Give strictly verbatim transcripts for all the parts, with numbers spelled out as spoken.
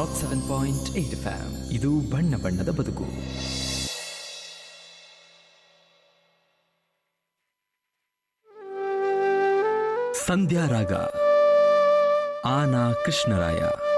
Not seven point eight F M. ಇದು ಬಣ್ಣ ಬಣ್ಣದ ಬದುಕು. ಸಂಧ್ಯಾರಾಗ ಆನ ಕೃಷ್ಣರಾಯ.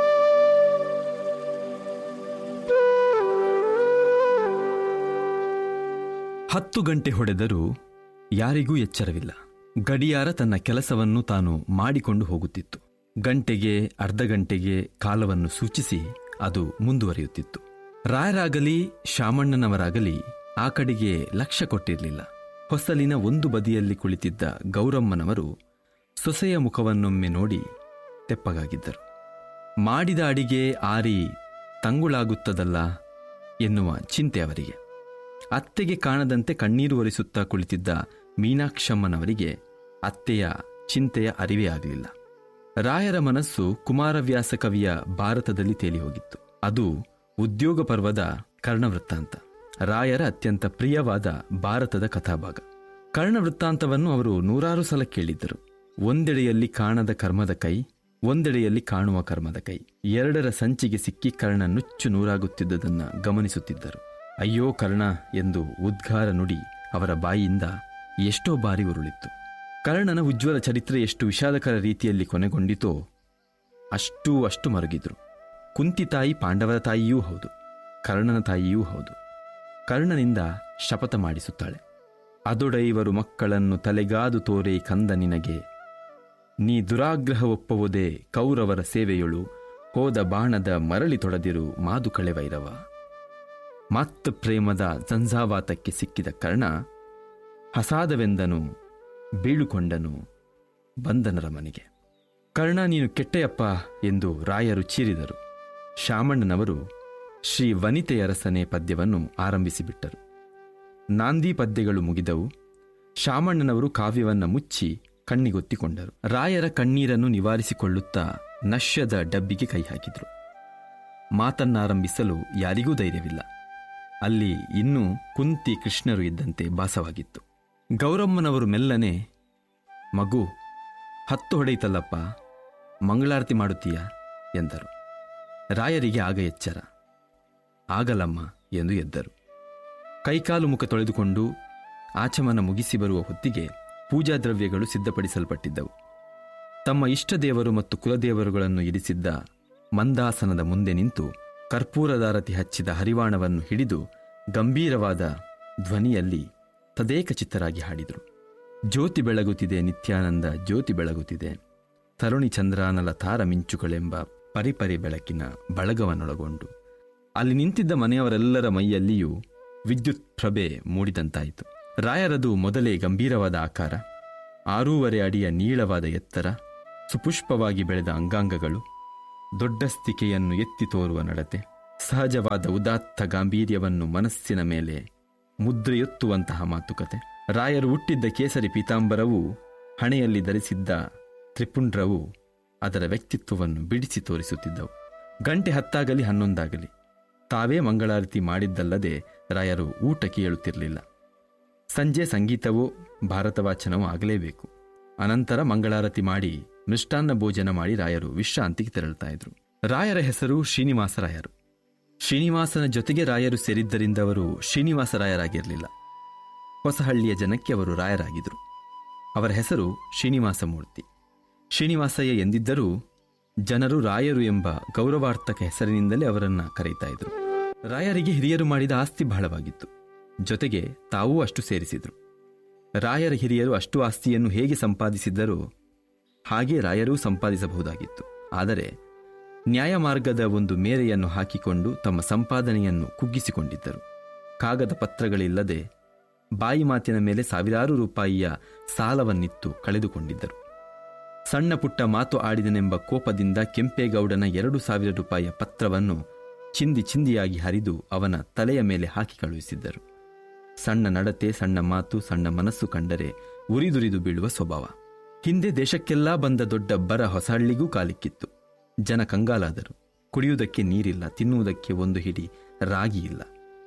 ಹತ್ತು ಗಂಟೆ ಹೊಡೆದರೂ ಯಾರಿಗೂ ಎಚ್ಚರವಿಲ್ಲ. ಗಡಿಯಾರ ತನ್ನ ಕೆಲಸವನ್ನು ತಾನು ಮಾಡಿಕೊಂಡು ಹೋಗುತ್ತಿತ್ತು. ಗಂಟೆಗೆ ಅರ್ಧ ಗಂಟೆಗೆ ಕಾಲವನ್ನು ಸೂಚಿಸಿ ಅದು ಮುಂದುವರಿಯುತ್ತಿತ್ತು. ರಾಯರಾಗಲಿ ಶಾಮಣ್ಣನವರಾಗಲಿ ಆ ಕಡೆಗೆ ಲಕ್ಷ್ಯ ಕೊಟ್ಟಿರಲಿಲ್ಲ. ಹೊಸಲಿನ ಒಂದು ಬದಿಯಲ್ಲಿ ಕುಳಿತಿದ್ದ ಗೌರಮ್ಮನವರು ಸೊಸೆಯ ಮುಖವನ್ನೊಮ್ಮೆ ನೋಡಿ ತೆಪ್ಪಗಾಗಿದ್ದರು. ಮಾಡಿದ ಅಡಿಗೆ ಆರಿ ತಂಗುಳಾಗುತ್ತದಲ್ಲ ಎನ್ನುವ ಚಿಂತೆ ಅವರಿಗೆ. ಅತ್ತೆಗೆ ಕಾಣದಂತೆ ಕಣ್ಣೀರು ಒರೆಸುತ್ತಾ ಕುಳಿತಿದ್ದ ಮೀನಾಕ್ಷಮ್ಮನವರಿಗೆ ಅತ್ತೆಯ ಚಿಂತೆಯ ಅರಿವೇ ಆಗಲಿಲ್ಲ. ರಾಯರ ಮನಸ್ಸು ಕುಮಾರವ್ಯಾಸ ಕವಿಯ ಭಾರತದಲ್ಲಿ ತೇಲಿ ಹೋಗಿತ್ತು. ಅದು ಉದ್ಯೋಗ ಪರ್ವದ ಕರ್ಣವೃತ್ತಾಂತ, ರಾಯರ ಅತ್ಯಂತ ಪ್ರಿಯವಾದ ಭಾರತದ ಕಥಾಭಾಗ. ಕರ್ಣವೃತ್ತಾಂತವನ್ನು ಅವರು ನೂರಾರು ಸಲ ಕೇಳಿದ್ದರು. ಒಂದೆಡೆಯಲ್ಲಿ ಕಾಣದ ಕರ್ಮದ ಕೈ, ಒಂದೆಡೆಯಲ್ಲಿ ಕಾಣುವ ಕರ್ಮದ ಕೈ, ಎರಡರ ಸಂಚಿಗೆ ಸಿಕ್ಕಿ ಕರ್ಣ ನುಚ್ಚು ನೂರಾಗುತ್ತಿದ್ದುದನ್ನ ಗಮನಿಸುತ್ತಿದ್ದರು. ಅಯ್ಯೋ ಕರ್ಣ ಎಂದು ಉದ್ಗಾರ ನುಡಿ ಅವರ ಬಾಯಿಯಿಂದ ಎಷ್ಟೋ ಬಾರಿ ಉರುಳಿತ್ತು. ಕರ್ಣನ ಉಜ್ವಲ ಚರಿತ್ರೆ ಎಷ್ಟು ವಿಷಾದಕರ ರೀತಿಯಲ್ಲಿ ಕೊನೆಗೊಂಡಿತೋ ಅಷ್ಟೂ ಅಷ್ಟು ಮರುಗಿದ್ರು. ಕುಂತಿ ತಾಯಿ ಪಾಂಡವರ ತಾಯಿಯೂ ಹೌದು, ಕರ್ಣನ ತಾಯಿಯೂ ಹೌದು. ಕರ್ಣನಿಂದ ಶಪಥ ಮಾಡಿಸುತ್ತಾಳೆ, ಅದೊಡೈವರು ಮಕ್ಕಳನ್ನು ತಲೆಗಾದು ತೋರೆ ಕಂದ ನಿನಗೆ, ನೀ ದುರಾಗ್ರಹ ಒಪ್ಪುವುದೇ ಕೌರವರ ಸೇವೆಯೊಳು, ಹೋದ ಬಾಣದ ಮರಳಿ ತೊಡದಿರು ಮಾದು ಕಳೆವೈರವ. ಮತ್ತ ಪ್ರೇಮದ ಸಂಜಾವಾತಕ್ಕೆ ಸಿಕ್ಕಿದ ಕರ್ಣ ಹಸಾದವೆಂದನು, ಬೀಳುಕೊಂಡನು ಬಂದನರ ಮನೆಗೆ. ಕರ್ಣ ನೀನು ಕೆಟ್ಟೆಯಪ್ಪ ಎಂದು ರಾಯರು ಚೀರಿದರು. ಶಾಮಣ್ಣನವರು ಶ್ರೀ ವನಿತೆಯರಸನೆ ಪದ್ಯವನ್ನು ಆರಂಭಿಸಿಬಿಟ್ಟರು. ನಾಂದಿ ಪದ್ಯಗಳು ಮುಗಿದವು. ಶಾಮಣ್ಣನವರು ಕಾವ್ಯವನ್ನು ಮುಚ್ಚಿ ಕಣ್ಣಿಗೊತ್ತಿಕೊಂಡರು. ರಾಯರ ಕಣ್ಣೀರನ್ನು ನಿವಾರಿಸಿಕೊಳ್ಳುತ್ತಾ ನಶ್ಯದ ಡಬ್ಬಿಗೆ ಕೈ ಹಾಕಿದ್ರು. ಮಾತನ್ನಾರಂಭಿಸಲು ಯಾರಿಗೂ ಧೈರ್ಯವಿಲ್ಲ. ಅಲ್ಲಿ ಇನ್ನೂ ಕುಂತಿ ಕೃಷ್ಣರು ಇದ್ದಂತೆ ಭಾಸವಾಗಿತ್ತು. ಗೌರಮ್ಮನವರು ಮೆಲ್ಲನೆ, ಮಗು ಹತ್ತು ಹೊಡೆಯಿತಲ್ಲಪ್ಪ, ಮಂಗಳಾರತಿ ಮಾಡುತ್ತೀಯಾ ಎಂದರು. ರಾಯರಿಗೆ ಆಗ ಎಚ್ಚರ. ಆಗಲಮ್ಮ ಎಂದು ಎದ್ದರು. ಕೈಕಾಲು ಮುಖ ತೊಳೆದುಕೊಂಡು ಆಚಮನ ಮುಗಿಸಿ ಬರುವ ಹೊತ್ತಿಗೆ ಪೂಜಾ ದ್ರವ್ಯಗಳು ಸಿದ್ಧಪಡಿಸಲ್ಪಟ್ಟಿದ್ದವು. ತಮ್ಮ ಇಷ್ಟದೇವರು ಮತ್ತು ಕುಲದೇವರುಗಳನ್ನು ಇರಿಸಿದ್ದ ಮಂದಾಸನದ ಮುಂದೆ ನಿಂತು ಕರ್ಪೂರದಾರತಿ ಹಚ್ಚಿದ ಹರಿವಾಣವನ್ನು ಹಿಡಿದು ಗಂಭೀರವಾದ ಧ್ವನಿಯಲ್ಲಿ ತದೇಕ ಚಿತ್ತರಾಗಿ ಹಾಡಿದರು. ಜ್ಯೋತಿ ಬೆಳಗುತ್ತಿದೆ ನಿತ್ಯಾನಂದ, ಜ್ಯೋತಿ ಬೆಳಗುತ್ತಿದೆ ತರುಣಿ ಚಂದ್ರಾನಲ ತಾರ ಮಿಂಚುಗಳೆಂಬ ಪರಿಪರಿ ಬೆಳಕಿನ ಬಳಗವನ್ನೊಳಗೊಂಡು. ಅಲ್ಲಿ ನಿಂತಿದ್ದ ಮನೆಯವರೆಲ್ಲರ ಮೈಯಲ್ಲಿಯೂ ವಿದ್ಯುತ್ ಪ್ರಭೆ ಮೂಡಿದಂತಾಯಿತು. ರಾಯರದು ಮೊದಲೇ ಗಂಭೀರವಾದ ಆಕಾರ, ಆರೂವರೆ ಅಡಿಯ ನೀಳವಾದ ಎತ್ತರ, ಸುಪುಷ್ಪವಾಗಿ ಬೆಳೆದ ಅಂಗಾಂಗಗಳು, ದೊಡ್ಡಸ್ತಿಕೆಯನ್ನು ಎತ್ತಿ ತೋರುವ ನಡತೆ, ಸಹಜವಾದ ಉದಾತ್ತ ಗಾಂಭೀರ್ಯವನ್ನು ಮನಸ್ಸಿನ ಮೇಲೆ ಮುದ್ರೆಯೊತ್ತುವಂತಹ ಮಾತುಕತೆ. ರಾಯರು ಹುಟ್ಟಿದ್ದ ಕೇಸರಿ ಪೀತಾಂಬರವೂ ಹಣೆಯಲ್ಲಿ ಧರಿಸಿದ್ದ ತ್ರಿಪುಂಡ್ರವೂ ಅದರ ವ್ಯಕ್ತಿತ್ವವನ್ನು ಬಿಡಿಸಿ ತೋರಿಸುತ್ತಿದ್ದವು. ಗಂಟೆ ಹತ್ತಾಗಲಿ ಹನ್ನೊಂದಾಗಲಿ ತಾವೇ ಮಂಗಳಾರತಿ ಮಾಡಿದ್ದಲ್ಲದೆ ರಾಯರು ಊಟಕ್ಕೆ ಏಳುತ್ತಿರಲಿಲ್ಲ. ಸಂಜೆ ಸಂಗೀತವೋ ಭಾರತ ವಾಚನವೋ ಆಗಲೇಬೇಕು. ಅನಂತರ ಮಂಗಳಾರತಿ ಮಾಡಿ ಮೃಷ್ಟಾನ್ನ ಭೋಜನ ಮಾಡಿ ರಾಯರು ವಿಶ್ರಾಂತಿಗೆ ತೆರಳುತ್ತಾ ಇದ್ರು. ರಾಯರ ಹೆಸರು ಶ್ರೀನಿವಾಸರಾಯರು. ಶ್ರೀನಿವಾಸನ ಜೊತೆಗೆ ರಾಯರು ಸೇರಿದ್ದರಿಂದ ಅವರು ಶ್ರೀನಿವಾಸರಾಯರಾಗಿರಲಿಲ್ಲ. ಹೊಸಹಳ್ಳಿಯ ಜನಕ್ಕೆ ಅವರು ರಾಯರಾಗಿದ್ದರು. ಅವರ ಹೆಸರು ಶ್ರೀನಿವಾಸ ಮೂರ್ತಿ. ಶ್ರೀನಿವಾಸಯ್ಯ ಎಂದಿದ್ದರೂ ಜನರು ರಾಯರು ಎಂಬ ಗೌರವಾರ್ಥಕ ಹೆಸರಿನಿಂದಲೇ ಅವರನ್ನು ಕರೆಯುತ್ತಾ ಇದ್ರು. ರಾಯರಿಗೆ ಹಿರಿಯರು ಮಾಡಿದ ಆಸ್ತಿ ಬಹಳವಾಗಿತ್ತು. ಜೊತೆಗೆ ತಾವೂ ಅಷ್ಟು ಸೇರಿಸಿದ್ರು. ರಾಯರ ಹಿರಿಯರು ಅಷ್ಟು ಆಸ್ತಿಯನ್ನು ಹೇಗೆ ಸಂಪಾದಿಸಿದ್ದರೋ ಹಾಗೆ ರಾಯರೂ ಸಂಪಾದಿಸಬಹುದಾಗಿತ್ತು. ಆದರೆ ನ್ಯಾಯಮಾರ್ಗದ ಒಂದು ಮೇರೆಯನ್ನು ಹಾಕಿಕೊಂಡು ತಮ್ಮ ಸಂಪಾದನೆಯನ್ನು ಕುಗ್ಗಿಸಿಕೊಂಡಿದ್ದರು. ಕಾಗದ ಪತ್ರಗಳಿಲ್ಲದೆ ಬಾಯಿ ಮಾತಿನ ಮೇಲೆ ಸಾವಿರಾರು ರೂಪಾಯಿಯ ಸಾಲವನ್ನಿತ್ತು ಕಳೆದುಕೊಂಡಿದ್ದರು. ಸಣ್ಣ ಪುಟ್ಟ ಮಾತು ಆಡಿದನೆಂಬ ಕೋಪದಿಂದ ಕೆಂಪೇಗೌಡನ ಎರಡು ಸಾವಿರ ರೂಪಾಯಿಯ ಪತ್ರವನ್ನು ಚಿಂದಿ ಚಿಂದಿಯಾಗಿ ಹರಿದು ಅವನ ತಲೆಯ ಮೇಲೆ ಹಾಕಿ ಕಳುಹಿಸಿದ್ದರು. ಸಣ್ಣ ನಡತೆ, ಸಣ್ಣ ಮಾತು, ಸಣ್ಣ ಮನಸ್ಸು ಕಂಡರೆ ಉರಿದುರಿದು ಬೀಳುವ ಸ್ವಭಾವ. ಹಿಂದೆ ದೇಶಕ್ಕೆಲ್ಲಾ ಬಂದ ದೊಡ್ಡ ಬರ ಹೊಸಹಳ್ಳಿಗೂ ಕಾಲಿಕ್ಕಿತ್ತು. ಜನ ಕಂಗಾಲಾದರು. ಕುಡಿಯುವುದಕ್ಕೆ ನೀರಿಲ್ಲ, ತಿನ್ನುವುದಕ್ಕೆ ಒಂದು ಹಿಡಿ ರಾಗಿ ಇಲ್ಲ.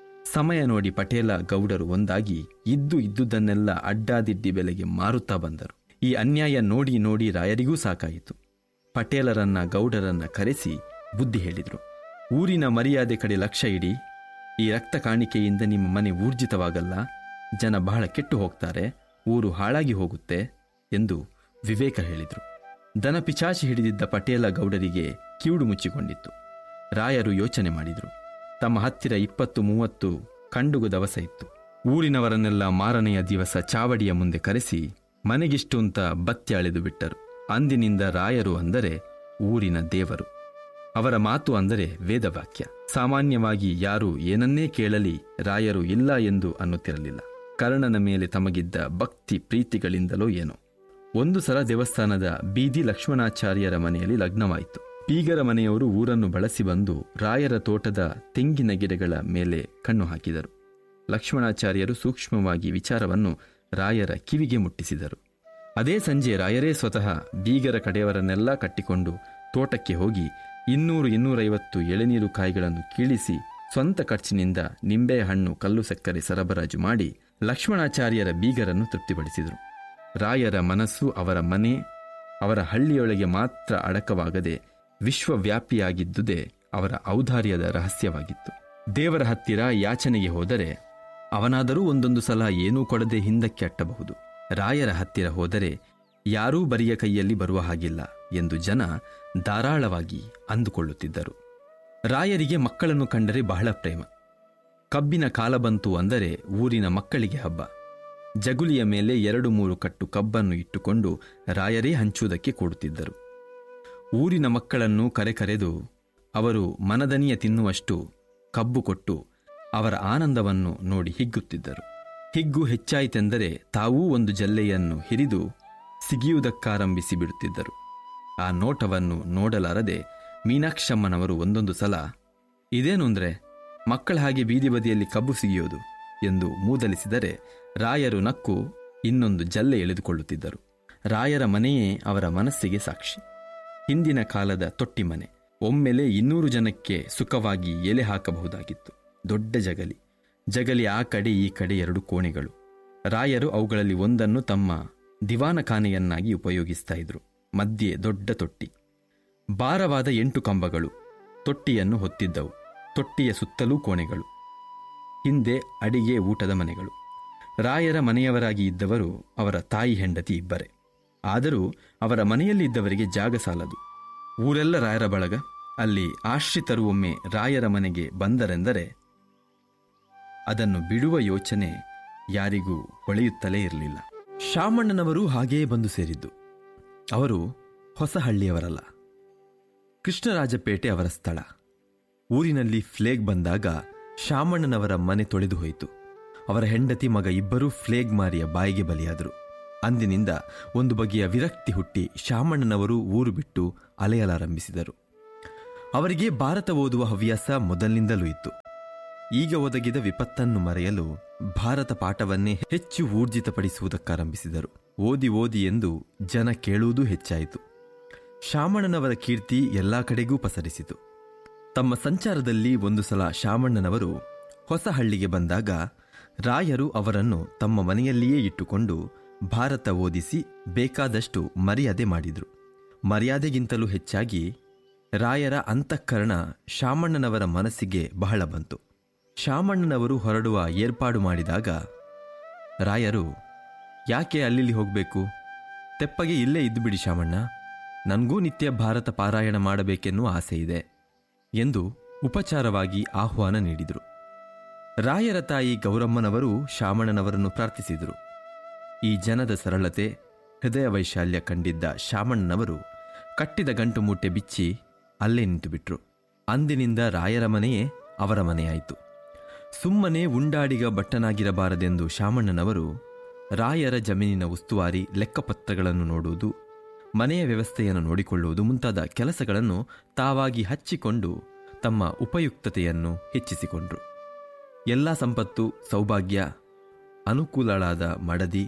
ಸಮಯ ನೋಡಿ ಪಟೇಲ ಗೌಡರು ಒಂದಾಗಿ ಇದ್ದು ಇದ್ದುದನ್ನೆಲ್ಲ ಅಡ್ಡಾದಿಡ್ಡಿ ಬೆಲೆಗೆ ಮಾರುತ್ತಾ ಬಂದರು. ಈ ಅನ್ಯಾಯ ನೋಡಿ ನೋಡಿ ರಾಯರಿಗೂ ಸಾಕಾಯಿತು. ಪಟೇಲರನ್ನ ಗೌಡರನ್ನ ಕರೆಸಿ ಬುದ್ಧಿ ಹೇಳಿದರು. ಊರಿನ ಮರ್ಯಾದೆ ಕಡೆ ಲಕ್ಷ್ಯ ಇಡಿ. ಈ ರಕ್ತ ಕಾಣಿಕೆಯಿಂದ ನಿಮ್ಮ ಮನೆ ಊರ್ಜಿತವಾಗಲ್ಲ, ಜನ ಬಹಳ ಕೆಟ್ಟು ಹೋಗ್ತಾರೆ, ಊರು ಹಾಳಾಗಿ ಹೋಗುತ್ತೆ ಎಂದು ವಿವೇಕ ಹೇಳಿದರು. ದನ ಪಿಚಾಚಿ ಹಿಡಿದಿದ್ದ ಪಟೇಲ ಗೌಡರಿಗೆ ಕಿವುಡು ಮುಚ್ಚಿಕೊಂಡಿತ್ತು. ರಾಯರು ಯೋಚನೆ ಮಾಡಿದರು. ತಮ್ಮ ಹತ್ತಿರ ಇಪ್ಪತ್ತು ಮೂವತ್ತು ಕಂಡುಗು ದವಸ ಇತ್ತು. ಊರಿನವರನ್ನೆಲ್ಲ ಮಾರನೆಯ ದಿವಸ ಚಾವಡಿಯ ಮುಂದೆ ಕರೆಸಿ ಮನೆಗಿಷ್ಟು ಅಂತ ಬತ್ತಿ ಅಳೆದು ಬಿಟ್ಟರು. ಅಂದಿನಿಂದ ರಾಯರು ಅಂದರೆ ಊರಿನ ದೇವರು. ಅವರ ಮಾತು ಅಂದರೆ ವೇದವಾಕ್ಯ. ಸಾಮಾನ್ಯವಾಗಿ ಯಾರು ಏನನ್ನೇ ಕೇಳಲಿ ರಾಯರು ಇಲ್ಲ ಎಂದು ಅನ್ನುತ್ತಿರಲಿಲ್ಲ. ಕರ್ಣನ ಮೇಲೆ ತಮಗಿದ್ದ ಭಕ್ತಿ ಪ್ರೀತಿಗಳಿಂದಲೋ ಏನೋ ಒಂದು ಸಲ ದೇವಸ್ಥಾನದ ಬೀದಿ ಲಕ್ಷ್ಮಣಾಚಾರ್ಯರ ಮನೆಯಲ್ಲಿ ಲಗ್ನವಾಯಿತು. ಬೀಗರ ಮನೆಯವರು ಊರನ್ನು ಬಳಸಿ ಬಂದು ರಾಯರ ತೋಟದ ತೆಂಗಿನ ಗಿಡಗಳ ಮೇಲೆ ಕಣ್ಣು ಹಾಕಿದರು. ಲಕ್ಷ್ಮಣಾಚಾರ್ಯರು ಸೂಕ್ಷ್ಮವಾಗಿ ವಿಚಾರವನ್ನು ರಾಯರ ಕಿವಿಗೆ ಮುಟ್ಟಿಸಿದರು. ಅದೇ ಸಂಜೆ ರಾಯರೇ ಸ್ವತಃ ಬೀಗರ ಕಡೆಯವರನ್ನೆಲ್ಲ ಕಟ್ಟಿಕೊಂಡು ತೋಟಕ್ಕೆ ಹೋಗಿ ಇನ್ನೂರು ಇನ್ನೂರೈವತ್ತು ಎಳೆನೀರು ಕಾಯಿಗಳನ್ನು ಕೀಳಿಸಿ ಸ್ವಂತ ಖರ್ಚಿನಿಂದ ನಿಂಬೆ ಹಣ್ಣು ಕಲ್ಲು ಸಕ್ಕರೆ ಸರಬರಾಜು ಮಾಡಿ ಲಕ್ಷ್ಮಣಾಚಾರ್ಯರ ಬೀಗರನ್ನು ತೃಪ್ತಿಪಡಿಸಿದರು. ರಾಯರ ಮನಸ್ಸು ಅವರ ಮನೆ, ಅವರ ಹಳ್ಳಿಯೊಳಗೆ ಮಾತ್ರ ಅಡಕವಾಗದೆ ವಿಶ್ವವ್ಯಾಪಿಯಾಗಿದ್ದುದೇ ಅವರ ಔದಾರ್ಯದ ರಹಸ್ಯವಾಗಿತ್ತು. ದೇವರ ಹತ್ತಿರ ಯಾಚನೆಗೆ ಹೋದರೆ ಅವನಾದರೂ ಒಂದೊಂದು ಸಲ ಏನೂ ಕೊಡದೆ ಹಿಂದಕ್ಕೆ ಅಟ್ಟಬಹುದು. ರಾಯರ ಹತ್ತಿರ ಹೋದರೆ ಯಾರೂ ಬರಿಯ ಕೈಯಲ್ಲಿ ಬರುವ ಹಾಗಿಲ್ಲ ಎಂದು ಜನ ಧಾರಾಳವಾಗಿ ಅಂದುಕೊಳ್ಳುತ್ತಿದ್ದರು. ರಾಯರಿಗೆ ಮಕ್ಕಳನ್ನು ಕಂಡರೆ ಬಹಳ ಪ್ರೇಮ. ಕಬ್ಬಿನ ಕಾಲ ಬಂತು ಅಂದರೆ ಊರಿನ ಮಕ್ಕಳಿಗೆ ಹಬ್ಬ. ಜಗುಲಿಯ ಮೇಲೆ ಎರಡು ಮೂರು ಕಟ್ಟು ಕಬ್ಬನ್ನು ಇಟ್ಟುಕೊಂಡು ರಾಯರೇ ಹಂಚುವುದಕ್ಕೆ ಕೊಡುತ್ತಿದ್ದರು. ಊರಿನ ಮಕ್ಕಳನ್ನು ಕರೆಕರೆದು ಅವರು ಮನದನಿಯ ತಿನ್ನುವಷ್ಟು ಕಬ್ಬು ಕೊಟ್ಟು ಅವರ ಆನಂದವನ್ನು ನೋಡಿ ಹಿಗ್ಗುತ್ತಿದ್ದರು. ಹಿಗ್ಗು ಹೆಚ್ಚಾಯಿತೆಂದರೆ ತಾವೂ ಒಂದು ಜಲ್ಲೆಯನ್ನು ಹಿರಿದು ಸಿಗಿಯುವುದಕ್ಕಾರಂಭಿಸಿ ಬಿಡುತ್ತಿದ್ದರು. ಆ ನೋಟವನ್ನು ನೋಡಲಾರದೆ ಮೀನಾಕ್ಷಮ್ಮನವರು ಒಂದೊಂದು ಸಲ ಇದೇನು ಅಂದ್ರೆ ಮಕ್ಕಳ ಹಾಗೆ ಬೀದಿ ಬದಿಯಲ್ಲಿ ಕಬ್ಬು ಸಿಗಿಯೋದು ಎಂದು ಮೂದಲಿಸಿದರೆ ರಾಯರು ನಕ್ಕು ಇನ್ನೊಂದು ಜಲ್ಲೆ ಎಳೆದುಕೊಳ್ಳುತ್ತಿದ್ದರು. ರಾಯರ ಮನೆಯೇ ಅವರ ಮನಸ್ಸಿಗೆ ಸಾಕ್ಷಿ. ಹಿಂದಿನ ಕಾಲದ ತೊಟ್ಟಿ ಮನೆ. ಒಮ್ಮೆಲೆ ಇನ್ನೂರು ಜನಕ್ಕೆ ಸುಖವಾಗಿ ಎಲೆ ಹಾಕಬಹುದಾಗಿತ್ತು. ದೊಡ್ಡ ಜಗಲಿ. ಜಗಲಿ ಆ ಕಡೆ ಈ ಕಡೆ ಎರಡು ಕೋಣೆಗಳು. ರಾಯರು ಅವುಗಳಲ್ಲಿ ಒಂದನ್ನು ತಮ್ಮ ದಿವಾನಖಾನೆಯನ್ನಾಗಿ ಉಪಯೋಗಿಸ್ತಾ ಇದ್ರು. ಮಧ್ಯೆ ದೊಡ್ಡ ತೊಟ್ಟಿ. ಭಾರವಾದ ಎಂಟು ಕಂಬಗಳು ತೊಟ್ಟಿಯನ್ನು ಹೊತ್ತಿದ್ದವು. ತೊಟ್ಟಿಯ ಸುತ್ತಲೂ ಕೋಣೆಗಳು. ಹಿಂದೆ ಅಡಿಗೆ ಊಟದ ಮನೆಗಳು. ರಾಯರ ಮನೆಯವರಾಗಿ ಇದ್ದವರು ಅವರ ತಾಯಿ ಹೆಂಡತಿ ಇಬ್ಬರೇ. ಆದರೂ ಅವರ ಮನೆಯಲ್ಲಿ ಇದ್ದವರಿಗೆ ಜಾಗ ಸಾಲದು. ಊರೆಲ್ಲ ರಾಯರ ಬಳಗ. ಅಲ್ಲಿ ಆಶ್ರಿತರು ಒಮ್ಮೆ ರಾಯರ ಮನೆಗೆ ಬಂದರೆಂದರೆ ಅದನ್ನು ಬಿಡುವ ಯೋಚನೆ ಯಾರಿಗೂ ಹೊಳೆಯುತ್ತಲೇ ಇರಲಿಲ್ಲ. ಶಾಮಣ್ಣನವರು ಹಾಗೆಯೇ ಬಂದು ಸೇರಿದ್ದು. ಅವರು ಹೊಸಹಳ್ಳಿಯವರಲ್ಲ, ಕೃಷ್ಣರಾಜಪೇಟೆ ಅವರ ಸ್ಥಳ. ಊರಿನಲ್ಲಿ ಫ್ಲೇಗ್ ಬಂದಾಗ ಶಾಮಣ್ಣನವರ ಮನೆ ತೊಳೆದು ಹೋಯಿತು. ಅವರ ಹೆಂಡತಿ ಮಗ ಇಬ್ಬರೂ ಫ್ಲೇಗ್ ಮಾರಿಯ ಬಾಯಿಗೆ ಬಲಿಯಾದರು. ಅಂದಿನಿಂದ ಒಂದು ಬಗೆಯ ವಿರಕ್ತಿ ಹುಟ್ಟಿ ಶಾಮಣ್ಣನವರು ಊರು ಬಿಟ್ಟು ಅಲೆಯಲಾರಂಭಿಸಿದರು. ಅವರಿಗೆ ಭಾರತ ಓದುವ ಹವ್ಯಾಸ ಮೊದಲಿನಿಂದಲೂ ಇತ್ತು. ಈಗ ಒದಗಿದ ವಿಪತ್ತನ್ನು ಮರೆಯಲು ಭಾರತ ಪಾಠವನ್ನೇ ಹೆಚ್ಚು ಊರ್ಜಿತಪಡಿಸುವುದಕ್ಕಾರಂಭಿಸಿದರು. ಓದಿ ಓದಿ ಎಂದು ಜನ ಕೇಳುವುದೂ ಹೆಚ್ಚಾಯಿತು. ಶಾಮಣ್ಣನವರ ಕೀರ್ತಿ ಎಲ್ಲಾ ಕಡೆಗೂ ಪಸರಿಸಿತು. ತಮ್ಮ ಸಂಚಾರದಲ್ಲಿ ಒಂದು ಸಲ ಶಾಮಣ್ಣನವರು ಹೊಸಹಳ್ಳಿಗೆ ಬಂದಾಗ ರಾಯರು ಅವರನ್ನು ತಮ್ಮ ಮನೆಯಲ್ಲಿಯೇ ಇಟ್ಟುಕೊಂಡು ಭಾರತ ಓದಿಸಿ ಬೇಕಾದಷ್ಟು ಮರ್ಯಾದೆ ಮಾಡಿದರು. ಮರ್ಯಾದೆಗಿಂತಲೂ ಹೆಚ್ಚಾಗಿ ರಾಯರ ಅಂತಃಕರಣ ಶಾಮಣ್ಣನವರ ಮನಸ್ಸಿಗೆ ಬಹಳ ಬಂತು. ಶಾಮಣ್ಣನವರು ಹೊರಡುವ ಏರ್ಪಾಡು ಮಾಡಿದಾಗ ರಾಯರು, ಯಾಕೆ ಅಲ್ಲಿ ಹೋಗಬೇಕು, ತೆಪ್ಪಗೆ ಇಲ್ಲೇ ಇದ್ದು ಬಿಡಿ ಶಾಮಣ್ಣ, ನನಗೂ ನಿತ್ಯ ಭಾರತ ಪಾರಾಯಣ ಮಾಡಬೇಕೆನ್ನುವ ಆಸೆ ಇದೆ ಎಂದು ಉಪಚಾರವಾಗಿ ಆಹ್ವಾನ ನೀಡಿದರು. ರಾಯರ ತಾಯಿ ಗೌರಮ್ಮನವರು ಶಾಮಣ್ಣನವರನ್ನು ಪ್ರಾರ್ಥಿಸಿದರು. ಈ ಜನದ ಸರಳತೆ, ಹೃದಯ ವೈಶಾಲ್ಯ ಕಂಡಿದ್ದ ಶಾಮಣ್ಣನವರು ಕಟ್ಟಿದ ಗಂಟು ಮೂಟೆ ಬಿಚ್ಚಿ ಅಲ್ಲೇ ನಿಂತುಬಿಟ್ರು. ಅಂದಿನಿಂದ ರಾಯರ ಮನೆಯೇ ಅವರ ಮನೆಯಾಯಿತು. ಸುಮ್ಮನೆ ಉಂಡಾಡಿಗ ಭಟ್ಟನಾಗಿರಬಾರದೆಂದು ಶಾಮಣ್ಣನವರು ರಾಯರ ಜಮೀನಿನ ಉಸ್ತುವಾರಿ, ಲೆಕ್ಕಪತ್ರಗಳನ್ನು ನೋಡುವುದು, ಮನೆಯ ವ್ಯವಸ್ಥೆಯನ್ನು ನೋಡಿಕೊಳ್ಳುವುದು ಮುಂತಾದ ಕೆಲಸಗಳನ್ನು ತಾವಾಗಿ ಹಚ್ಚಿಕೊಂಡು ತಮ್ಮ ಉಪಯುಕ್ತತೆಯನ್ನು ಹೆಚ್ಚಿಸಿಕೊಂಡ್ರು. ಎಲ್ಲ ಸಂಪತ್ತು, ಸೌಭಾಗ್ಯ, ಅನುಕೂಲಳಾದ ಮಡದಿ,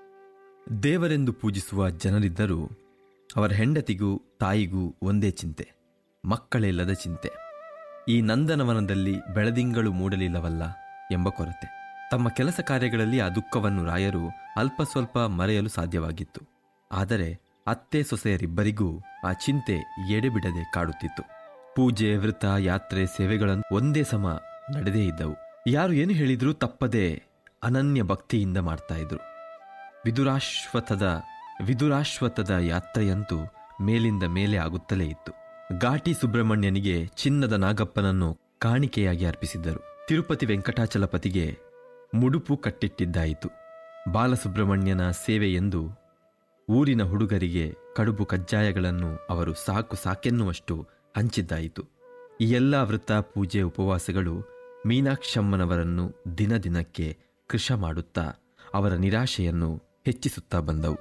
ದೇವರೆಂದು ಪೂಜಿಸುವ ಜನರಿದ್ದರೂ ಅವರ ಹೆಂಡತಿಗೂ ತಾಯಿಗೂ ಒಂದೇ ಚಿಂತೆ, ಮಕ್ಕಳಿಲ್ಲದ ಚಿಂತೆ. ಈ ನಂದನವನದಲ್ಲಿ ಬೆಳದಿಂಗಳು ಮೂಡಲಿಲ್ಲವಲ್ಲ ಎಂಬ ಕೊರತೆ. ತಮ್ಮ ಕೆಲಸ ಕಾರ್ಯಗಳಲ್ಲಿ ಆ ದುಃಖವನ್ನು ರಾಯರು ಅಲ್ಪ ಸ್ವಲ್ಪ ಮರೆಯಲು ಸಾಧ್ಯವಾಗಿತ್ತು. ಆದರೆ ಅತ್ತೆ ಸೊಸೆಯರಿಬ್ಬರಿಗೂ ಆ ಚಿಂತೆ ಎಡೆಬಿಡದೆ ಕಾಡುತ್ತಿತ್ತು. ಪೂಜೆ, ವೃತ, ಯಾತ್ರೆ, ಸೇವೆಗಳನ್ನು ಒಂದೇ ಸಮ ನಡೆದೇ ಇದ್ದವು. ಯಾರು ಏನು ಹೇಳಿದ್ರೂ ತಪ್ಪದೆ ಅನನ್ಯ ಭಕ್ತಿಯಿಂದ ಮಾಡ್ತಾ ಇದ್ರು. ವಿದುರಾಶ್ವತ್ಥದ ವಿದುರಾಶ್ವತ್ಥದ ಯಾತ್ರೆಯಂತೂ ಮೇಲಿಂದ ಮೇಲೆ ಆಗುತ್ತಲೇ ಇತ್ತು. ಘಾಟಿ ಸುಬ್ರಹ್ಮಣ್ಯನಿಗೆ ಚಿನ್ನದ ನಾಗಪ್ಪನನ್ನು ಕಾಣಿಕೆಯಾಗಿ ಅರ್ಪಿಸಿದ್ದರು. ತಿರುಪತಿ ವೆಂಕಟಾಚಲಪತಿಗೆ ಮುಡುಪು ಕಟ್ಟಿಟ್ಟಿದ್ದಾಯಿತು. ಬಾಲಸುಬ್ರಹ್ಮಣ್ಯನ ಸೇವೆ ಎಂದು ಊರಿನ ಹುಡುಗರಿಗೆ ಕಡುಬು ಕಜ್ಜಾಯಗಳನ್ನು ಅವರು ಸಾಕು ಸಾಕೆನ್ನುವಷ್ಟು ಹಂಚಿದ್ದಾಯಿತು. ಈ ಎಲ್ಲ ವೃತ, ಪೂಜೆ, ಉಪವಾಸಗಳು ಮೀನಾಕ್ಷಮ್ಮನವರನ್ನು ದಿನ ದಿನಕ್ಕೆ ಕೃಶ ಮಾಡುತ್ತಾ ಅವರ ನಿರಾಶೆಯನ್ನು ಹೆಚ್ಚಿಸುತ್ತಾ ಬಂದವು.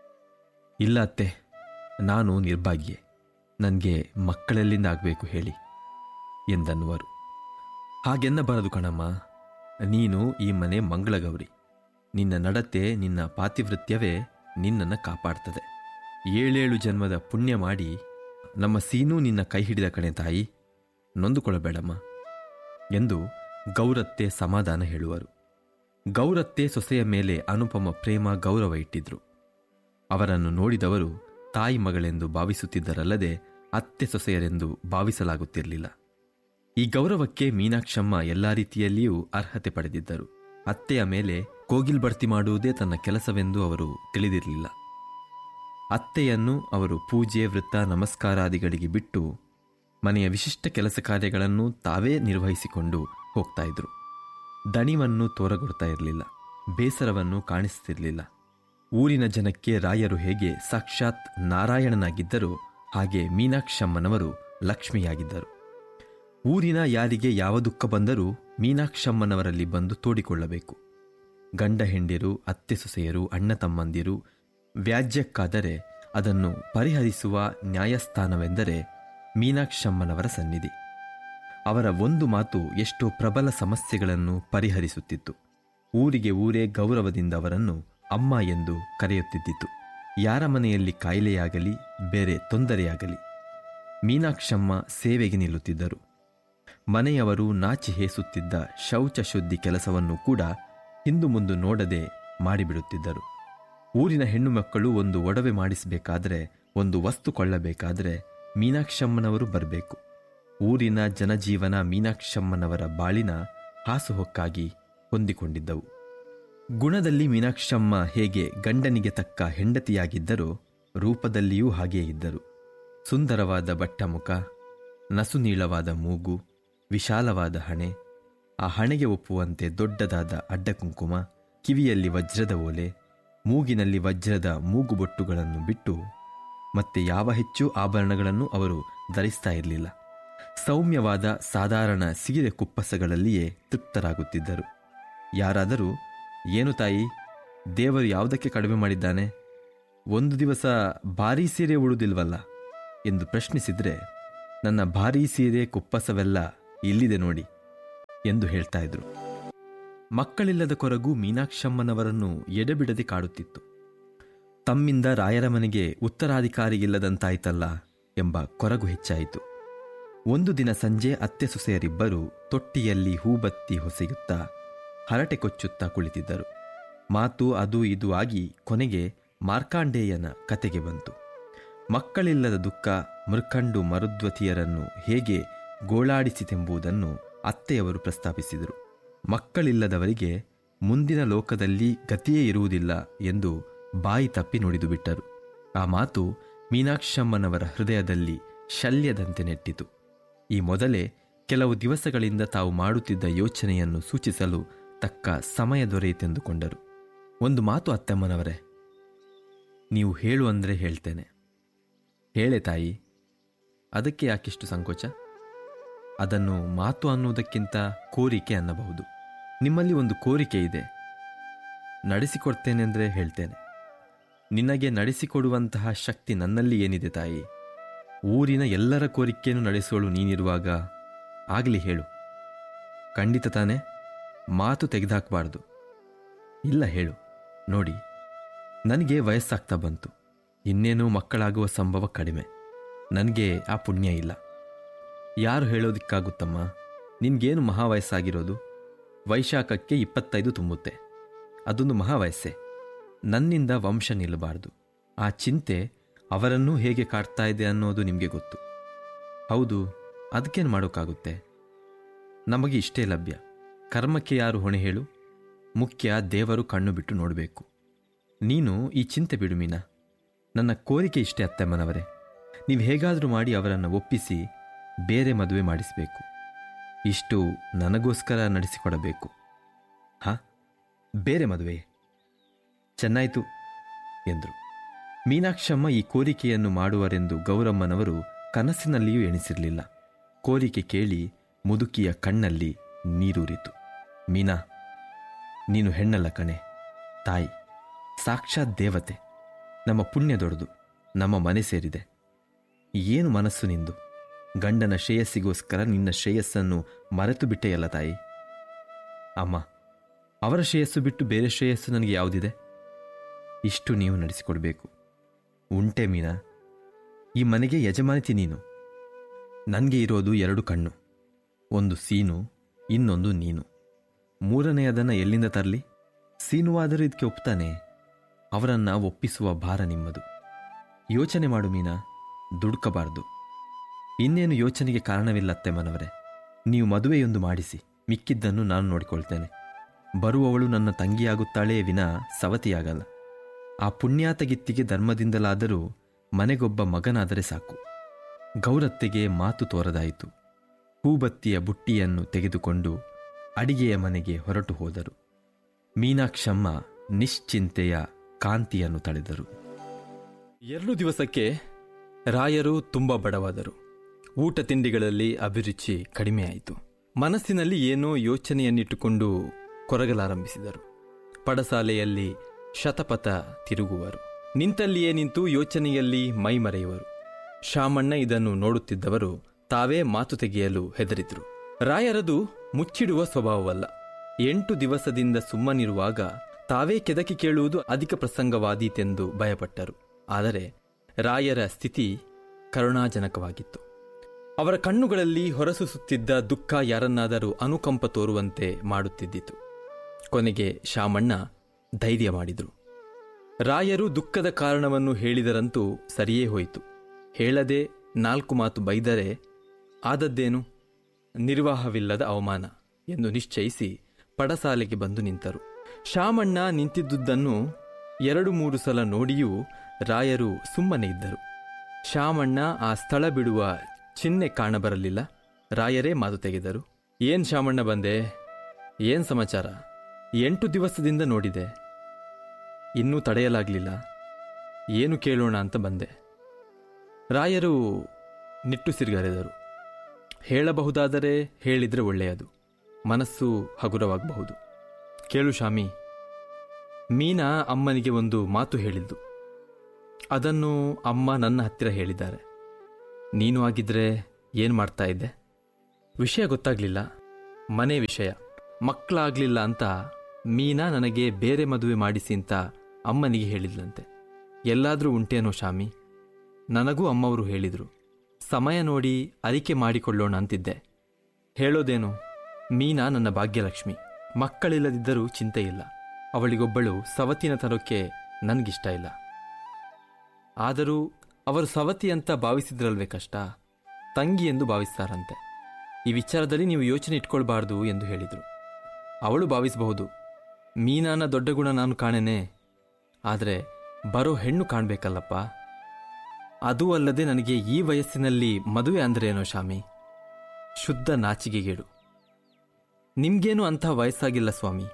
ಇಲ್ಲ ಅತ್ತೆ, ನಾನು ನಿರ್ಭಾಗ್ಯೆ, ನನಗೆ ಮಕ್ಕಳೆಲ್ಲಿಂದ ಆಗಬೇಕು ಹೇಳಿ ಎಂದನ್ನುವರು. ಹಾಗೆನ್ನಬಾರದು ಕಣಮ್ಮ, ನೀನು ಈ ಮನೆ ಮಂಗಳಗೌರಿ. ನಿನ್ನ ನಡತೆ, ನಿನ್ನ ಪಾತಿವೃತ್ಯವೇ ನಿನ್ನನ್ನು ಕಾಪಾಡ್ತದೆ. ಏಳೇಳು ಜನ್ಮದ ಪುಣ್ಯ ಮಾಡಿ ನಮ್ಮ ಸೀನೂ ನಿನ್ನ ಕೈ ಹಿಡಿದ ಕಣೆ ತಾಯಿ, ನೊಂದುಕೊಳ್ಳಬೇಡಮ್ಮ ಎಂದು ಗೌರತ್ತೆ ಸಮಾಧಾನ ಹೇಳುವರು. ಗೌರತ್ತೆ ಸೊಸೆಯ ಮೇಲೆ ಅನುಪಮ ಪ್ರೇಮ, ಗೌರವ ಇಟ್ಟಿದ್ರು. ಅವರನ್ನು ನೋಡಿದವರು ತಾಯಿ ಮಗಳೆಂದು ಭಾವಿಸುತ್ತಿದ್ದರಲ್ಲದೆ ಅತ್ತೆ ಸೊಸೆಯರೆಂದು ಭಾವಿಸಲಾಗುತ್ತಿರಲಿಲ್ಲ. ಈ ಗೌರವಕ್ಕೆ ಮೀನಾಕ್ಷಮ್ಮ ಎಲ್ಲ ರೀತಿಯಲ್ಲಿಯೂ ಅರ್ಹತೆ ಪಡೆದಿದ್ದರು. ಅತ್ತೆಯ ಮೇಲೆ ಕೋಗಿಲ್ ಬಡ್ತಿ ಮಾಡುವುದೇ ತನ್ನ ಕೆಲಸವೆಂದು ಅವರು ತಿಳಿದಿರಲಿಲ್ಲ. ಅತ್ತೆಯನ್ನು ಅವರು ಪೂಜೆ, ವೃತ್ತ, ನಮಸ್ಕಾರಾದಿಗಳಿಗೆ ಬಿಟ್ಟು ಮನೆಯ ವಿಶಿಷ್ಟ ಕೆಲಸ ಕಾರ್ಯಗಳನ್ನು ತಾವೇ ನಿರ್ವಹಿಸಿಕೊಂಡು ಹೋಗ್ತಾ ಇದ್ರು. ದಣಿವನ್ನು ತೋರಗೊಡ್ತಾ ಇರಲಿಲ್ಲ, ಬೇಸರವನ್ನು ಕಾಣಿಸ್ತಿರಲಿಲ್ಲ. ಊರಿನ ಜನಕ್ಕೆ ರಾಯರು ಹೇಗೆ ಸಾಕ್ಷಾತ್ ನಾರಾಯಣನಾಗಿದ್ದರೋ ಹಾಗೆ ಮೀನಾಕ್ಷಮ್ಮನವರು ಲಕ್ಷ್ಮಿಯಾಗಿದ್ದರು. ಊರಿನ ಯಾರಿಗೆ ಯಾವ ದುಃಖ ಬಂದರೂ ಮೀನಾಕ್ಷಮ್ಮನವರಲ್ಲಿ ಬಂದು ತೋಡಿಕೊಳ್ಳಬೇಕು. ಗಂಡ ಹೆಂಡಿರು, ಅತ್ತೆ ಸೊಸೆಯರು, ಅಣ್ಣ ತಮ್ಮಂದಿರು ವ್ಯಾಜ್ಯಕ್ಕಾದರೆ ಅದನ್ನು ಪರಿಹರಿಸುವ ನ್ಯಾಯಸ್ಥಾನವೆಂದರೆ ಮೀನಾಕ್ಷಮ್ಮನವರ ಸನ್ನಿಧಿ. ಅವರ ಒಂದು ಮಾತು ಎಷ್ಟೋ ಪ್ರಬಲ ಸಮಸ್ಯೆಗಳನ್ನು ಪರಿಹರಿಸುತ್ತಿತ್ತು. ಊರಿಗೆ ಊರೇ ಗೌರವದಿಂದ ಅವರನ್ನು ಅಮ್ಮ ಎಂದು ಕರೆಯುತ್ತಿದ್ದಿತು. ಯಾರ ಮನೆಯಲ್ಲಿ ಕಾಯಿಲೆಯಾಗಲಿ, ಬೇರೆ ತೊಂದರೆಯಾಗಲಿ ಮೀನಾಕ್ಷಮ್ಮ ಸೇವೆಗೆ ನಿಲ್ಲುತ್ತಿದ್ದರು. ಮನೆಯವರು ನಾಚಿ ಹೇಸುತ್ತಿದ್ದ ಶೌಚ ಶುದ್ಧಿ ಕೆಲಸವನ್ನು ಕೂಡ ಹಿಂದು ಮುಂದು ನೋಡದೆ ಮಾಡಿಬಿಡುತ್ತಿದ್ದರು. ಊರಿನ ಹೆಣ್ಣು ಮಕ್ಕಳು ಒಂದು ಒಡವೆ ಮಾಡಿಸಬೇಕಾದ್ರೆ, ಒಂದು ವಸ್ತು ಕೊಳ್ಳಬೇಕಾದ್ರೆ ಮೀನಾಕ್ಷಮ್ಮನವರು ಬರಬೇಕು. ಊರಿನ ಜನಜೀವನ ಮೀನಾಕ್ಷಮ್ಮನವರ ಬಾಳಿನ ಹಾಸುಹೊಕ್ಕಾಗಿ ಹೊಂದಿಕೊಂಡಿದ್ದವು. ಗುಣದಲ್ಲಿ ಮೀನಾಕ್ಷಮ್ಮ ಹೇಗೆ ಗಂಡನಿಗೆ ತಕ್ಕ ಹೆಂಡತಿಯಾಗಿದ್ದರೋ ರೂಪದಲ್ಲಿಯೂ ಹಾಗೇ ಇದ್ದರು. ಸುಂದರವಾದ ಬಟ್ಟಮುಖ, ನಸುನೀಳವಾದ ಮೂಗು, ವಿಶಾಲವಾದ ಹಣೆ, ಆ ಹಣೆಗೆ ಒಪ್ಪುವಂತೆ ದೊಡ್ಡದಾದ ಅಡ್ಡಕುಂಕುಮ, ಕಿವಿಯಲ್ಲಿ ವಜ್ರದ ಓಲೆ, ಮೂಗಿನಲ್ಲಿ ವಜ್ರದ ಮೂಗುಬೊಟ್ಟುಗಳನ್ನು ಬಿಟ್ಟು ಮತ್ತೆ ಯಾವ ಹೆಚ್ಚು ಆಭರಣಗಳನ್ನು ಅವರು ಧರಿಸ್ತಾ ಇರಲಿಲ್ಲ. ಸೌಮ್ಯವಾದ ಸಾಧಾರಣ ಸೀರೆ ಕುಪ್ಪಸಗಳಲ್ಲಿಯೇ ತೃಪ್ತರಾಗುತ್ತಿದ್ದರು. ಯಾರಾದರೂ, ಏನು ತಾಯಿ, ದೇವರು ಯಾವುದಕ್ಕೆ ಕಡಿಮೆ ಮಾಡಿದ್ದಾನೆ, ಒಂದು ದಿವಸ ಭಾರೀ ಸೀರೆ ಉಡುವುದಿಲ್ವಲ್ಲ ಎಂದು ಪ್ರಶ್ನಿಸಿದರೆ, ನನ್ನ ಭಾರೀ ಸೀರೆ ಕುಪ್ಪಸವೆಲ್ಲ ಇಲ್ಲಿದೆ ನೋಡಿ ಎಂದು ಹೇಳ್ತಾ ಇದ್ರು. ಮಕ್ಕಳಿಲ್ಲದ ಕೊರಗು ಮೀನಾಕ್ಷಮ್ಮನವರನ್ನು ಎಡೆಬಿಡದೆ ಕಾಡುತ್ತಿತ್ತು. ತಮ್ಮಿಂದ ರಾಯರ ಮನೆಗೆ ಉತ್ತರಾಧಿಕಾರಿಯಿಲ್ಲದಂತಾಯ್ತಲ್ಲ ಎಂಬ ಕೊರಗು ಹೆಚ್ಚಾಯಿತು. ಒಂದು ದಿನ ಸಂಜೆ ಅತ್ತೆ ಸೊಸೆಯರಿಬ್ಬರು ತೊಟ್ಟಿಯಲ್ಲಿ ಹೂಬತ್ತಿ ಹೊಸೆಯುತ್ತಾ ಹರಟೆ ಕೊಚ್ಚುತ್ತಾ ಕುಳಿತಿದ್ದರು. ಮಾತು ಅದು ಇದು ಆಗಿ ಕೊನೆಗೆ ಮಾರ್ಕಾಂಡೇಯನ ಕತೆಗೆ ಬಂತು. ಮಕ್ಕಳಿಲ್ಲದ ದುಃಖ ಮೃಕಂಡು ಮರುದ್ವತಿಯರನ್ನು ಹೇಗೆ ಗೋಳಾಡಿಸಿತೆಂಬುದನ್ನು ಅತ್ತೆಯವರು ಪ್ರಸ್ತಾಪಿಸಿದರು. ಮಕ್ಕಳಿಲ್ಲದವರಿಗೆ ಮುಂದಿನ ಲೋಕದಲ್ಲಿ ಗತಿಯೇ ಇರುವುದಿಲ್ಲ ಎಂದು ಬಾಯಿ ತಪ್ಪಿ ನುಡಿದು ಬಿಟ್ಟರು. ಆ ಮಾತು ಮೀನಾಕ್ಷಮ್ಮನವರ ಹೃದಯದಲ್ಲಿ ಶಲ್ಯದಂತೆ ನೆಟ್ಟಿತು. ಈ ಮೊದಲೇ ಕೆಲವು ದಿವಸಗಳಿಂದ ತಾವು ಮಾಡುತ್ತಿದ್ದ ಯೋಚನೆಯನ್ನು ಸೂಚಿಸಲು ತಕ್ಕ ಸಮಯ ದೊರೆಯಿತೆಂದುಕೊಂಡರು. ಒಂದು ಮಾತು ಅತ್ತಮ್ಮನವರೇ, ನೀವು ಹೇಳು ಅಂದರೆ ಹೇಳ್ತೇನೆ. ಹೇಳೆ ತಾಯಿ, ಅದಕ್ಕೆ ಯಾಕಿಷ್ಟು ಸಂಕೋಚ? ಅದನ್ನು ಮಾತು ಅನ್ನುವುದಕ್ಕಿಂತ ಕೋರಿಕೆ ಅನ್ನಬಹುದು. ನಿಮ್ಮಲ್ಲಿ ಒಂದು ಕೋರಿಕೆ ಇದೆ, ನಡೆಸಿಕೊಡ್ತೇನೆಂದರೆ ಹೇಳ್ತೇನೆ. ನಿನಗೆ ನಡೆಸಿಕೊಡುವಂತಹ ಶಕ್ತಿ ನನ್ನಲ್ಲಿ ಏನಿದೆ ತಾಯಿ? ಊರಿನ ಎಲ್ಲರ ಕೋರಿಕೆಯನ್ನು ನಡೆಸೋಳು ನೀನಿರುವಾಗ ಆಗಲಿ ಹೇಳು. ಖಂಡಿತ ತಾನೆ? ಮಾತು ತೆಗೆದುಹಾಕಬಾರ್ದು. ಇಲ್ಲ ಹೇಳು. ನೋಡಿ, ನನಗೆ ವಯಸ್ಸಾಗ್ತಾ ಬಂತು. ಇನ್ನೇನು ಮಕ್ಕಳಾಗುವ ಸಂಭವ ಕಡಿಮೆ. ನನಗೆ ಆ ಪುಣ್ಯ ಇಲ್ಲ. ಯಾರು ಹೇಳೋದಿಕ್ಕಾಗುತ್ತಮ್ಮ? ನಿನ್ಗೇನು ಮಹಾ ವಯಸ್ಸಾಗಿರೋದು? ವೈಶಾಖಕ್ಕೆ ಇಪ್ಪತ್ತೈದು ತುಂಬುತ್ತೆ. ಅದೊಂದು ಮಹಾ ವಯಸ್ಸೇ. ನನ್ನಿಂದ ವಂಶ ನಿಲ್ಲಬಾರ್ದು. ಆ ಚಿಂತೆ ಅವರನ್ನೂ ಹೇಗೆ ಕಾಡ್ತಾ ಇದೆ ಅನ್ನೋದು ನಿಮಗೆ ಗೊತ್ತು. ಹೌದು, ಅದಕ್ಕೇನು ಮಾಡೋಕ್ಕಾಗುತ್ತೆ? ನಮಗೆ ಇಷ್ಟೇ ಲಭ್ಯ. ಕರ್ಮಕ್ಕೆ ಯಾರು ಹೊಣೆ ಹೇಳು? ಮುಖ್ಯ ದೇವರು ಕಣ್ಣು ಬಿಟ್ಟು ನೋಡಬೇಕು. ನೀನು ಈ ಚಿಂತೆ ಬಿಡು ಮೀನಾ. ನನ್ನ ಕೋರಿಕೆ ಇಷ್ಟೇ ಅತ್ತೆಮ್ಮನವರೇ, ನೀವು ಹೇಗಾದರೂ ಮಾಡಿ ಅವರನ್ನು ಒಪ್ಪಿಸಿ ಬೇರೆ ಮದುವೆ ಮಾಡಿಸಬೇಕು. ಇಷ್ಟು ನನಗೋಸ್ಕರ ನಡೆಸಿಕೊಡಬೇಕು. ಹಾ, ಬೇರೆ ಮದುವೆ? ಚೆನ್ನಾಯಿತು ಎಂದರು. ಮೀನಾಕ್ಷಮ್ಮ ಈ ಕೋರಿಕೆಯನ್ನು ಮಾಡುವರೆಂದು ಗೌರಮ್ಮನವರು ಕನಸಿನಲ್ಲಿಯೂ ಎಣಿಸಿರಲಿಲ್ಲ. ಕೋರಿಕೆ ಕೇಳಿ ಮುದುಕಿಯ ಕಣ್ಣಲ್ಲಿ ನೀರೂರಿತು. ಮೀನಾ, ನೀನು ಹೆಣ್ಣಲ್ಲ ಕಣೆ, ತಾಯಿ, ಸಾಕ್ಷಾತ್ ದೇವತೆ. ನಮ್ಮ ಪುಣ್ಯ ದೊಡ್ಡದು, ನಮ್ಮ ಮನೆ ಸೇರಿದೆ. ಏನು ಮನಸ್ಸು ನಿಂದು? ಗಂಡನ ಶ್ರೇಯಸ್ಸಿಗೋಸ್ಕರ ನಿನ್ನ ಶ್ರೇಯಸ್ಸನ್ನು ಮರೆತು ಬಿಟ್ಟೆಯಲ್ಲ ತಾಯಿ. ಅಮ್ಮ, ಅವರ ಶ್ರೇಯಸ್ಸು ಬಿಟ್ಟು ಬೇರೆ ಶ್ರೇಯಸ್ಸು ನನಗೆ ಯಾವುದಿದೆ? ಇಷ್ಟು ನೀವು ನಡೆಸಿಕೊಡ್ಬೇಕು. ಉಂಟೆ ಮೀನಾ, ಈ ಮನೆಗೆ ಯಜಮಾನಿತಿ ನೀನು. ನನಗೆ ಇರೋದು ಎರಡು ಕಣ್ಣು, ಒಂದು ಸೀನು, ಇನ್ನೊಂದು ನೀನು. ಮೂರನೆಯದನ್ನು ಎಲ್ಲಿಂದ ತರಲಿ? ಸೀನುವಾದರೂ ಇದಕ್ಕೆ ಒಪ್ತಾನೆ. ಅವರನ್ನು ಒಪ್ಪಿಸುವ ಭಾರ ನಿಮ್ಮದು. ಯೋಚನೆ ಮಾಡು ಮೀನಾ, ದುಡುಕಬಾರ್ದು. ಇನ್ನೇನು ಯೋಚನೆಗೆ ಕಾರಣವಿಲ್ಲತ್ತೆಮ್ಮನವರೇ. ನೀವು ಮದುವೆಯೊಂದು ಮಾಡಿಸಿ, ಮಿಕ್ಕಿದ್ದನ್ನು ನಾನು ನೋಡಿಕೊಳ್ತೇನೆ. ಬರುವವಳು ನನ್ನ ತಂಗಿಯಾಗುತ್ತಾಳೇ ವಿನಾ ಸವತಿಯಾಗಲ್ಲ. ಆ ಪುಣ್ಯಾತಗಿತ್ತಿಗೆ ಧರ್ಮದಿಂದಲಾದರೂ ಮನೆಗೊಬ್ಬ ಮಗನಾದರೆ ಸಾಕು. ಗೌರತ್ತೆಗೆ ಮಾತು ತೋರದಾಯಿತು. ಹೂಬತ್ತಿಯ ಬುಟ್ಟಿಯನ್ನು ತೆಗೆದುಕೊಂಡು ಅಡಿಗೆಯ ಮನೆಗೆ ಹೊರಟು ಹೋದರು. ಮೀನಾಕ್ಷಮ್ಮ ನಿಶ್ಚಿಂತೆಯ ಕಾಂತಿಯನ್ನು ತಳೆದರು. ಎರಡು ದಿವಸಕ್ಕೆ ರಾಯರು ತುಂಬ ಬಡವಾದರು. ಊಟ ತಿಂಡಿಗಳಲ್ಲಿ ಅಭಿರುಚಿ ಕಡಿಮೆಯಾಯಿತು. ಮನಸ್ಸಿನಲ್ಲಿ ಏನೋ ಯೋಚನೆಯನ್ನಿಟ್ಟುಕೊಂಡು ಕೊರಗಲಾರಂಭಿಸಿದರು. ಪಡಸಾಲೆಯಲ್ಲಿ ಶತಪಥ ತಿರುಗುವರು. ನಿಂತಲ್ಲಿಯೇ ನಿಂತು ಯೋಚನೆಯಲ್ಲಿ ಮೈ ಮರೆಯುವರು. ಶಾಮಣ್ಣ ಇದನ್ನು ನೋಡುತ್ತಿದ್ದವರು ತಾವೇ ಮಾತು ತೆಗೆಯಲು ಹೆದರಿದರು. ರಾಯರದು ಮುಚ್ಚಿಡುವ ಸ್ವಭಾವವಲ್ಲ. ಎಂಟು ದಿವಸದಿಂದ ಸುಮ್ಮನಿರುವಾಗ ತಾವೇ ಕೆದಕಿ ಕೇಳುವುದು ಅಧಿಕ ಪ್ರಸಂಗವಾದೀತೆಂದು ಭಯಪಟ್ಟರು. ಆದರೆ ರಾಯರ ಸ್ಥಿತಿ ಕರುಣಾಜನಕವಾಗಿತ್ತು. ಅವರ ಕಣ್ಣುಗಳಲ್ಲಿ ಹೊರಸೂಸುತ್ತಿದ್ದ ದುಃಖ ಯಾರನ್ನಾದರೂ ಅನುಕಂಪ ತೋರುವಂತೆ ಮಾಡುತ್ತಿದ್ದಿತು. ಕೊನೆಗೆ ಶಾಮಣ್ಣ ಧೈರ್ಯ ಮಾಡಿದರು. ರಾಯರು ದುಃಖದ ಕಾರಣವನ್ನು ಹೇಳಿದರಂತೂ ಸರಿಯೇ ಹೋಯಿತು. ಹೇಳದೆ ನಾಲ್ಕು ಮಾತು ಬೈದರೆ ಆದದ್ದೇನು? ನಿರ್ವಾಹವಿಲ್ಲದ ಅವಮಾನ ಎಂದು ನಿಶ್ಚಯಿಸಿ ಪಡಸಾಲೆಗೆ ಬಂದು ನಿಂತರು. ಶಾಮಣ್ಣ ನಿಂತಿದ್ದುದನ್ನು ಎರಡು ಮೂರು ಸಲ ನೋಡಿಯೂ ರಾಯರು ಸುಮ್ಮನೆ ಇದ್ದರು. ಶಾಮಣ್ಣ ಆ ಸ್ಥಳ ಬಿಡುವ ಚಿಹ್ನೆ ಕಾಣಬರಲಿಲ್ಲ. ರಾಯರೇ ಮಾತು ತೆಗೆದರು. ಏನ್ ಶಾಮಣ್ಣ ಬಂದೆ? ಏನ್ ಸಮಾಚಾರ? ಎಂಟು ದಿವಸದಿಂದ ನೋಡಿದೆ, ಇನ್ನೂ ತಡೆಯಲಾಗಲಿಲ್ಲ. ಏನು ಕೇಳೋಣ ಅಂತ ಬಂದೆ. ರಾಯರು ನಿಟ್ಟುಸಿರುಗರೆದರು. ಹೇಳಬಹುದಾದರೆ ಹೇಳಿದರೆ ಒಳ್ಳೆಯದು, ಮನಸ್ಸು ಹಗುರವಾಗಬಹುದು. ಕೇಳು ಶಾಮಿ, ಮೀನಾ ಅಮ್ಮನಿಗೆ ಒಂದು ಮಾತು ಹೇಳಿದ್ದು. ಅದನ್ನು ಅಮ್ಮ ನನ್ನ ಹತ್ತಿರ ಹೇಳಿದ್ದಾರೆ. ನೀನು ಆಗಿದ್ರೆ ಏನು ಮಾಡ್ತಾ ಇದ್ದೆ? ವಿಷಯ ಗೊತ್ತಾಗಲಿಲ್ಲ. ಮನೆ ವಿಷಯ, ಮಕ್ಕಳಾಗಲಿಲ್ಲ ಅಂತ ಮೀನಾ ನನಗೆ ಬೇರೆ ಮದುವೆ ಮಾಡಿಸಿ ಅಂತ ಅಮ್ಮನಿಗೆ ಹೇಳಿದ್ಲಂತೆ. ಎಲ್ಲಾದರೂ ಉಂಟೇನೋ ಶಾಮಿ? ನನಗೂ ಅಮ್ಮವರು ಹೇಳಿದರು. ಸಮಯ ನೋಡಿ ಅರಿಕೆ ಮಾಡಿಕೊಳ್ಳೋಣ ಅಂತಿದ್ದೆ. ಹೇಳೋದೇನು? ಮೀನಾ ನನ್ನ ಭಾಗ್ಯಲಕ್ಷ್ಮಿ. ಮಕ್ಕಳಿಲ್ಲದಿದ್ದರೂ ಚಿಂತೆ ಇಲ್ಲ. ಅವಳಿಗೊಬ್ಬಳು ಸವತಿನ ತರೋಕ್ಕೆ ನನಗಿಷ್ಟ ಇಲ್ಲ. ಆದರೂ ಅವರು ಸವತಿ ಅಂತ ಭಾವಿಸಿದ್ರಲ್ವೇ ಕಷ್ಟ. ತಂಗಿ ಎಂದು ಭಾವಿಸ್ತಾರಂತೆ. ಈ ವಿಚಾರದಲ್ಲಿ ನೀವು ಯೋಚನೆ ಇಟ್ಕೊಳ್ಬಾರ್ದು ಎಂದು ಹೇಳಿದರು. ಅವಳು ಭಾವಿಸಬಹುದು. ಮೀನಾನ ದೊಡ್ಡ ಗುಣ ನಾನು ಕಾಣೆನೆ. ಆದರೆ ಬರೋ ಹೆಣ್ಣು ಕಾಣಬೇಕಲ್ಲಪ್ಪ. ಅದೂ ಅಲ್ಲದೆ ನನಗೆ ಈ ವಯಸ್ಸಿನಲ್ಲಿ ಮದುವೆ ಅಂದ್ರೇನೋ ಶಾಮಿ? ಶುದ್ಧ ನಾಚಿಕೆಗೇಡು. ನಿಮ್ಗೇನು ಅಂಥ ವಯಸ್ಸಾಗಿಲ್ಲ ಸ್ವಾಮಿ.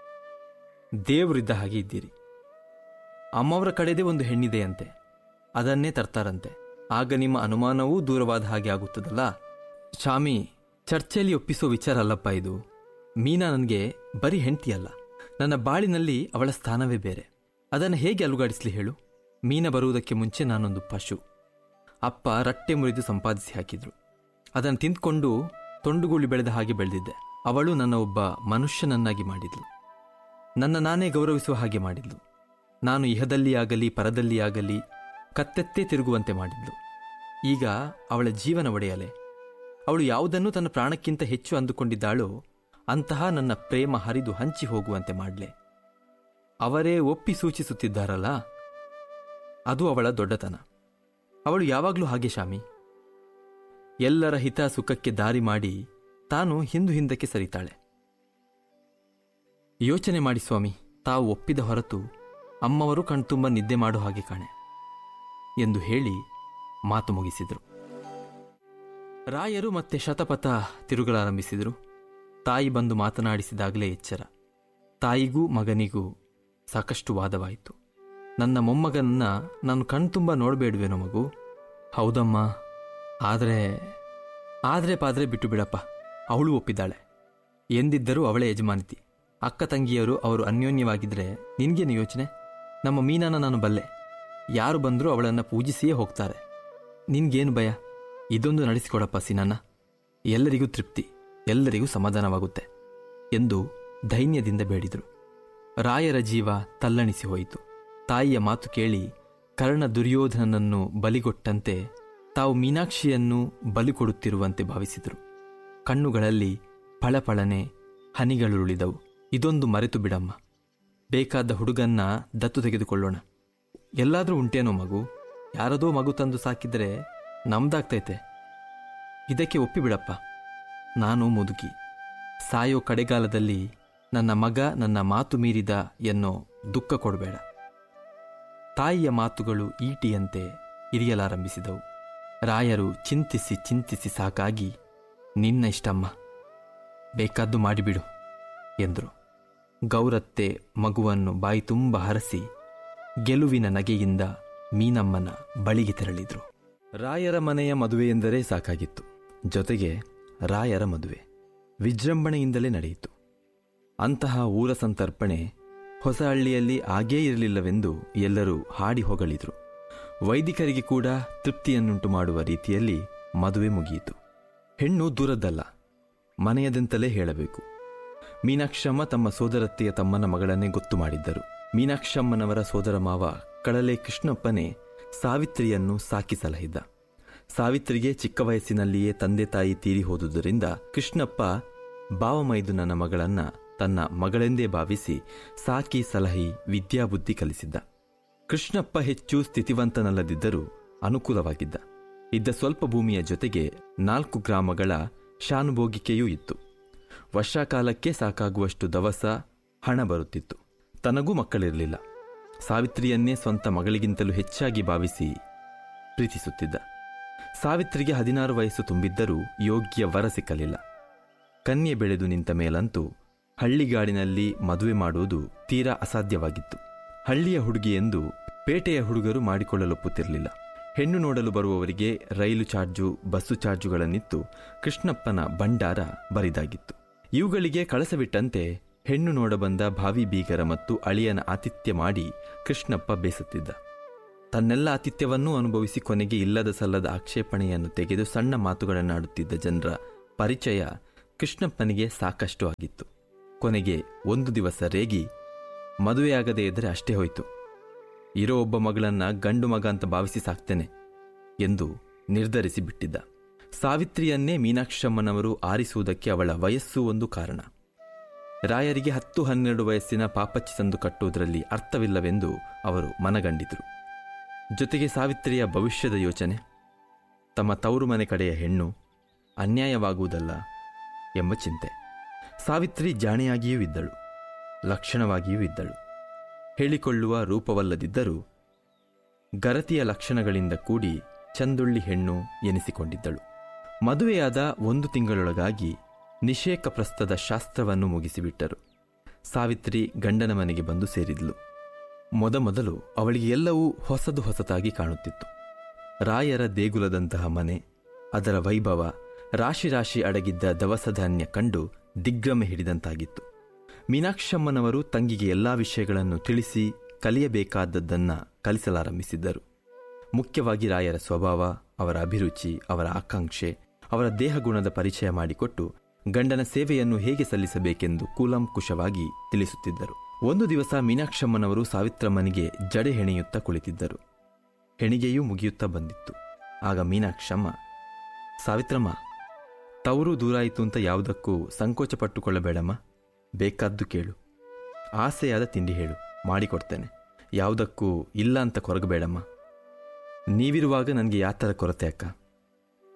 ದೇವರಿದ್ದ ಹಾಗೆ ಇದ್ದೀರಿ. ಅಮ್ಮವರ ಕಡೆದೇ ಒಂದು ಹೆಣ್ಣಿದೆಯಂತೆ, ಅದನ್ನೇ ತರ್ತಾರಂತೆ. ಆಗ ನಿಮ್ಮ ಅನುಮಾನವೂ ದೂರವಾದ ಹಾಗೆ ಆಗುತ್ತದಲ್ಲ. ಶಾಮಿ, ಚರ್ಚೆಯಲ್ಲಿ ಒಪ್ಪಿಸೋ ವಿಚಾರ ಅಲ್ಲಪ್ಪ ಇದು. ಮೀನಾ ನನಗೆ ಬರೀ ಹೆಂಡ್ತಿಯಲ್ಲ, ನನ್ನ ಬಾಳಿನಲ್ಲಿ ಅವಳ ಸ್ಥಾನವೇ ಬೇರೆ. ಅದನ್ನು ಹೇಗೆ ಅಲುಗಾಡಿಸ್ಲಿ ಹೇಳು? ಮೀನ ಬರುವುದಕ್ಕೆ ಮುಂಚೆ ನಾನೊಂದು ಪಶು. ಅಪ್ಪ ರಟ್ಟೆ ಮುರಿದು ಸಂಪಾದಿಸಿ ಹಾಕಿದ್ರು. ಅದನ್ನು ತಿಂದ್ಕೊಂಡು ತೊಂಡುಗುಳಿ ಬೆಳೆದ ಹಾಗೆ ಬೆಳೆದಿದ್ದೆ. ಅವಳು ನನ್ನ ಒಬ್ಬ ಮನುಷ್ಯನನ್ನಾಗಿ ಮಾಡಿದ್ಲು. ನನ್ನ ನಾನೇ ಗೌರವಿಸುವ ಹಾಗೆ ಮಾಡಿದ್ಲು. ನಾನು ಇಹದಲ್ಲಿ ಆಗಲಿ ಪರದಲ್ಲಿ ಆಗಲಿ ಕತ್ತೆತ್ತೇ ತಿರುಗುವಂತೆ ಮಾಡಿದ್ಲು. ಈಗ ಅವಳ ಜೀವನ ಒಡೆಯಲೆ. ಅವಳು ಯಾವುದನ್ನು ತನ್ನ ಪ್ರಾಣಕ್ಕಿಂತ ಹೆಚ್ಚು ಅಂದುಕೊಂಡಿದ್ದಾಳೋ ಅಂತಹ ನನ್ನ ಪ್ರೇಮ ಹರಿದು ಹಂಚಿ ಹೋಗುವಂತೆ ಮಾಡಲೆ. ಅವರೇ ಒಪ್ಪಿ ಸೂಚಿಸುತ್ತಿದ್ದಾರಲ್ಲ, ಅದು ಅವಳ ದೊಡ್ಡತನ. ಅವಳು ಯಾವಾಗಲೂ ಹಾಗೆ ಶಾಮಿ. ಎಲ್ಲರ ಹಿತ ಸುಖಕ್ಕೆ ದಾರಿ ಮಾಡಿ ತಾನು ಹಿಂದು ಹಿಂದಕ್ಕೆ ಸರಿತಾಳೆ. ಯೋಚನೆ ಮಾಡಿ ಸ್ವಾಮಿ, ತಾವು ಒಪ್ಪಿದ ಹೊರತು ಅಮ್ಮವರು ಕಣ್ತುಂಬ ನಿದ್ದೆ ಮಾಡೋ ಹಾಗೆ ಕಾಣೆ ಎಂದು ಹೇಳಿ ಮಾತು ಮುಗಿಸಿದರು. ರಾಯರು ಮತ್ತೆ ಶತಪಥ ತಿರುಗಲಾರಂಭಿಸಿದರು. ತಾಯಿ ಬಂದು ಮಾತನಾಡಿಸಿದಾಗಲೇ ಎಚ್ಚರ. ತಾಯಿಗೂ ಮಗನಿಗೂ ಸಾಕಷ್ಟು ವಾದವಾಯಿತು. ನನ್ನ ಮೊಮ್ಮಗನನ್ನ ನಾನು ಕಣ್ತುಂಬ ನೋಡಬೇಡುವೇನೋ ಮಗು? ಹೌದಮ್ಮ, ಆದರೆ ಆದರೆ ಪಾದ್ರೆ ಬಿಟ್ಟು ಬಿಡಪ್ಪ, ಅವಳು ಒಪ್ಪಿದ್ದಾಳೆ ಎಂದಿದ್ದರೂ ಅವಳೇ ಯಜಮಾನಿತಿ. ಅಕ್ಕ ತಂಗಿಯರು ಅವರು ಅನ್ಯೋನ್ಯವಾಗಿದ್ದರೆ ನಿನ್ಗೇನು ಯೋಚನೆ? ನಮ್ಮ ಮೀನಾನ ನಾನು ಬಲ್ಲೆ, ಯಾರು ಬಂದರೂ ಅವಳನ್ನು ಪೂಜಿಸಿಯೇ ಹೋಗ್ತಾರೆ. ನಿನ್ಗೇನು ಭಯ? ಇದೊಂದು ನಡೆಸಿಕೊಡಪ್ಪ ಸೀನಣ್ಣ, ಎಲ್ಲರಿಗೂ ತೃಪ್ತಿ, ಎಲ್ಲರಿಗೂ ಸಮಾಧಾನವಾಗುತ್ತೆ ಎಂದು ಧೈರ್ಯದಿಂದ ಬೇಡಿದರು. ರಾಯರ ಜೀವ ತಲ್ಲಣಿಸಿ ಹೋಯಿತು. ತಾಯಿಯ ಮಾತು ಕೇಳಿ ಕರ್ಣ ದುರ್ಯೋಧನನನ್ನು ಬಲಿಗೊಟ್ಟಂತೆ ತಾವು ಮೀನಾಕ್ಷಿಯನ್ನು ಬಲಿ ಕೊಡುತ್ತಿರುವಂತೆ ಭಾವಿಸಿದರು. ಕಣ್ಣುಗಳಲ್ಲಿ ಫಳಫಳನೆ ಹನಿಗಳುರುಳಿದವು. ಇದೊಂದು ಮರೆತು ಬಿಡಮ್ಮ, ಬೇಕಾದ ಹುಡುಗನ್ನ ದತ್ತು ತೆಗೆದುಕೊಳ್ಳೋಣ. ಎಲ್ಲಾದರೂ ಉಂಟೇನೋ ಮಗು? ಯಾರದೋ ಮಗು ತಂದು ಸಾಕಿದರೆ ನಮ್ದಾಗ್ತೈತೆ. ಇದಕ್ಕೆ ಒಪ್ಪಿಬಿಡಪ್ಪ. ನಾನು ಮುದುಕಿ, ಸಾಯೋ ಕಡೆಗಾಲದಲ್ಲಿ ನನ್ನ ಮಗ ನನ್ನ ಮಾತು ಮೀರಿದ ಎನ್ನೋ ದುಃಖ ಕೊಡಬೇಡ. ತಾಯಿಯ ಮಾತುಗಳು ಈಟಿಯಂತೆ ಇರಿಯಲಾರಂಭಿಸಿದವು. ರಾಯರು ಚಿಂತಿಸಿ ಚಿಂತಿಸಿ ಸಾಕಾಗಿ, ನಿನ್ನ ಇಷ್ಟಮ್ಮ, ಬೇಕಾದ್ದು ಮಾಡಿಬಿಡು ಎಂದರು. ಗೌರತ್ತೆ ಮಗುವನ್ನು ಬಾಯಿ ತುಂಬ ಹರಸಿ ಗೆಲುವಿನ ನಗೆಯಿಂದ ಮೀನಮ್ಮನ ಬಳಿಗೆ ತೆರಳಿದ್ರು. ರಾಯರ ಮನೆಯ ಮದುವೆ ಎಂದರೆ ಸಾಕಾಗಿತ್ತು. ಜೊತೆಗೆ ರಾಯರ ಮದುವೆ ವಿಜೃಂಭಣೆಯಿಂದಲೇ ನಡೆಯಿತು. ಅಂತಹ ಊರ ಸಂತರ್ಪಣೆ ಹೊಸಹಳ್ಳಿಯಲ್ಲಿ ಆಗೇ ಇರಲಿಲ್ಲವೆಂದು ಎಲ್ಲರೂ ಹಾಡಿ ಹೊಗಳಿದ್ರು. ವೈದಿಕರಿಗೆ ಕೂಡ ತೃಪ್ತಿಯನ್ನುಂಟು ಮಾಡುವ ರೀತಿಯಲ್ಲಿ ಮದುವೆ ಮುಗಿಯಿತು. ಹೆಣ್ಣು ದೂರದ್ದಲ್ಲ, ಮನೆಯದೆಂತಲೇ ಹೇಳಬೇಕು. ಮೀನಾಕ್ಷಮ್ಮ ತಮ್ಮ ಸೋದರತ್ತೆಯ ತಮ್ಮನ ಮಗಳನ್ನೇ ಗೊತ್ತು ಮಾಡಿದ್ದರು. ಮೀನಾಕ್ಷಮ್ಮನವರ ಸೋದರ ಮಾವ ಕಳಲೆ ಕೃಷ್ಣಪ್ಪನೇ ಸಾವಿತ್ರಿಯನ್ನು ಸಾಕಿ ಸಲಹಿದ್ದ. ಸಾವಿತ್ರಿಗೆ ಚಿಕ್ಕ ವಯಸ್ಸಿನಲ್ಲಿಯೇ ತಂದೆ ತಾಯಿ ತೀರಿ ಹೋದುದರಿಂದ ಕೃಷ್ಣಪ್ಪ ಬಾವಮೈದುನನ ಮಗಳನ್ನ ತನ್ನ ಮಗಳೆಂದೇ ಭಾವಿಸಿ ಸಾಕಿ ಸಲಹಿ ವಿದ್ಯಾಬುದ್ಧಿ ಕಲಿಸಿದ್ದ. ಕೃಷ್ಣಪ್ಪ ಹೆಚ್ಚು ಸ್ಥಿತಿವಂತನಲ್ಲದಿದ್ದರೂ ಅನುಕೂಲವಾಗಿದ್ದ. ಇದ್ದ ಸ್ವಲ್ಪ ಭೂಮಿಯ ಜೊತೆಗೆ ನಾಲ್ಕು ಗ್ರಾಮಗಳ ಶಾನುಭೋಗಿಕೆಯೂ ಇತ್ತು. ವರ್ಷಕಾಲಕ್ಕೆ ಸಾಕಾಗುವಷ್ಟು ದವಸ ಹಣ ಬರುತ್ತಿತ್ತು. ತನಗೂ ಮಕ್ಕಳಿರಲಿಲ್ಲ. ಸಾವಿತ್ರಿಯನ್ನೇ ಸ್ವಂತ ಮಗಳಿಗಿಂತಲೂ ಹೆಚ್ಚಾಗಿ ಭಾವಿಸಿ ಪ್ರೀತಿಸುತ್ತಿದ್ದ. ಸಾವಿತ್ರಿಗೆ ಹದಿನಾರು ವಯಸ್ಸು ತುಂಬಿದ್ದರೂ ಯೋಗ್ಯ ವರ ಸಿಕ್ಕಲಿಲ್ಲ. ಕನ್ಯೆ ಬೆಳೆದು ನಿಂತ ಮೇಲಂತೂ ಹಳ್ಳಿಗಾಡಿನಲ್ಲಿ ಮದುವೆ ಮಾಡುವುದು ತೀರಾ ಅಸಾಧ್ಯವಾಗಿತ್ತು. ಹಳ್ಳಿಯ ಹುಡುಗಿ ಎಂದು ಪೇಟೆಯ ಹುಡುಗರು ಮಾಡಿಕೊಳ್ಳಲೊಪ್ಪುತ್ತಿರಲಿಲ್ಲ. ಹೆಣ್ಣು ನೋಡಲು ಬರುವವರಿಗೆ ರೈಲು ಚಾರ್ಜು, ಬಸ್ಸು ಚಾರ್ಜುಗಳನ್ನಿತ್ತು ಕೃಷ್ಣಪ್ಪನ ಭಂಡಾರ ಬರಿದಾಗಿತ್ತು. ಇವುಗಳಿಗೆ ಕಳಸವಿಟ್ಟಂತೆ ಹೆಣ್ಣು ನೋಡಬಂದ ಭಾವಿ ಬೀಗರ ಮತ್ತು ಅಳಿಯನ ಆತಿಥ್ಯ ಮಾಡಿ ಕೃಷ್ಣಪ್ಪ ಬೇಸುತ್ತಿದ್ದ. ತನ್ನೆಲ್ಲ ಆತಿಥ್ಯವನ್ನೂ ಅನುಭವಿಸಿ ಕೊನೆಗೆ ಇಲ್ಲದ ಸಲ್ಲದ ಆಕ್ಷೇಪಣೆಯನ್ನು ತೆಗೆದು ಸಣ್ಣ ಮಾತುಗಳನ್ನಾಡುತ್ತಿದ್ದ ಜನರ ಪರಿಚಯ ಕೃಷ್ಣಪ್ಪನಿಗೆ ಸಾಕಷ್ಟು ಆಗಿತ್ತು. ಕೊನೆಗೆ ಒಂದು ದಿವಸ ರೇಗಿ, ಮದುವೆಯಾಗದೇ ಇದ್ದರೆ ಅಷ್ಟೇ ಹೋಯ್ತು, ಇರೋ ಒಬ್ಬ ಮಗಳನ್ನ ಗಂಡು ಮಗ ಅಂತ ಭಾವಿಸಿ ಸಾಕ್ತೇನೆ ಎಂದು ನಿರ್ಧರಿಸಿ ಬಿಟ್ಟಿದ್ದ. ಸಾವಿತ್ರಿಯನ್ನೇ ಮೀನಾಕ್ಷಮ್ಮನವರು ಆರಿಸುವುದಕ್ಕೆ ಅವಳ ವಯಸ್ಸು ಒಂದು ಕಾರಣ. ರಾಯರಿಗೆ ಹತ್ತು ಹನ್ನೆರಡು ವಯಸ್ಸಿನ ಪಾಪಚ್ಚಿ ಸಂದು ಕಟ್ಟುವುದರಲ್ಲಿ ಅರ್ಥವಿಲ್ಲವೆಂದು ಅವರು ಮನಗಂಡಿದ್ರು. ಜೊತೆಗೆ ಸಾವಿತ್ರಿಯ ಭವಿಷ್ಯದ ಯೋಚನೆ, ತಮ್ಮ ತವರು ಮನೆ ಕಡೆಯ ಹೆಣ್ಣು ಅನ್ಯಾಯವಾಗುವುದಲ್ಲ ಎಂಬ ಚಿಂತೆ. ಸಾವಿತ್ರಿ ಜಾಣೆಯಾಗಿಯೂ ಇದ್ದಳು, ಲಕ್ಷಣವಾಗಿಯೂ ಇದ್ದಳು. ಹೇಳಿಕೊಳ್ಳುವ ರೂಪವಲ್ಲದಿದ್ದರೂ ಗರತಿಯ ಲಕ್ಷಣಗಳಿಂದ ಕೂಡಿ ಚಂದುಳ್ಳಿ ಹೆಣ್ಣು ಎನಿಸಿಕೊಂಡಿದ್ದಳು. ಮದುವೆಯಾದ ಒಂದು ತಿಂಗಳೊಳಗಾಗಿ ನಿಷೇಕ ಪ್ರಸ್ಥದ ಶಾಸ್ತ್ರವನ್ನು ಮುಗಿಸಿಬಿಟ್ಟರು. ಸಾವಿತ್ರಿ ಗಂಡನ ಮನೆಗೆ ಬಂದು ಸೇರಿದ್ಲು. ಮೊದಮೊದಲು ಅವಳಿಗೆ ಎಲ್ಲವೂ ಹೊಸದು ಹೊಸತಾಗಿ ಕಾಣುತ್ತಿತ್ತು. ರಾಯರ ದೇಗುಲದಂತಹ ಮನೆ, ಅದರ ವೈಭವ, ರಾಶಿ ರಾಶಿ ಅಡಗಿದ್ದ ದವಸಧಾನ್ಯ ಕಂಡು ದಿಗ್ಭ್ರಮೆ ಹಿಡಿದಂತಾಗಿತ್ತು. ಮೀನಾಕ್ಷಮ್ಮನವರು ತಂಗಿಗೆ ಎಲ್ಲಾ ವಿಷಯಗಳನ್ನು ತಿಳಿಸಿ ಕಲಿಯಬೇಕಾದದ್ದನ್ನು ಕಲಿಸಲಾರಂಭಿಸಿದ್ದರು. ಮುಖ್ಯವಾಗಿ ರಾಯರ ಸ್ವಭಾವ, ಅವರ ಅಭಿರುಚಿ, ಅವರ ಆಕಾಂಕ್ಷೆ, ಅವರ ದೇಹಗುಣದ ಪರಿಚಯ ಮಾಡಿಕೊಟ್ಟು ಗಂಡನ ಸೇವೆಯನ್ನು ಹೇಗೆ ಸಲ್ಲಿಸಬೇಕೆಂದು ಕೂಲಂಕುಷವಾಗಿ ತಿಳಿಸುತ್ತಿದ್ದರು. ಒಂದು ದಿವಸ ಮೀನಾಕ್ಷಮ್ಮನವರು ಸಾವಿತ್ರಮ್ಮನಿಗೆ ಜಡೆ ಹೆಣೆಯುತ್ತಾ ಕುಳಿತಿದ್ದರು. ಹೆಣಿಗೆಯೂ ಮುಗಿಯುತ್ತಾ ಬಂದಿತ್ತು. ಆಗ ಮೀನಾಕ್ಷಮ್ಮ, ಸಾವಿತ್ರಮ್ಮ, ತವರು ದೂರಾಯಿತು ಅಂತ ಯಾವುದಕ್ಕೂ ಸಂಕೋಚ ಪಟ್ಟುಕೊಳ್ಳಬೇಡಮ್ಮ, ಬೇಕಾದ್ದು ಕೇಳು, ಆಸೆಯಾದ ತಿಂಡಿ ಹೇಳು, ಮಾಡಿಕೊಡ್ತೇನೆ, ಯಾವುದಕ್ಕೂ ಇಲ್ಲ ಅಂತ ಕೊರಗಬೇಡಮ್ಮ. ನೀವಿರುವಾಗ ನನಗೆ ಯಾವ ಥರ ಕೊರತೆ ಅಕ್ಕ?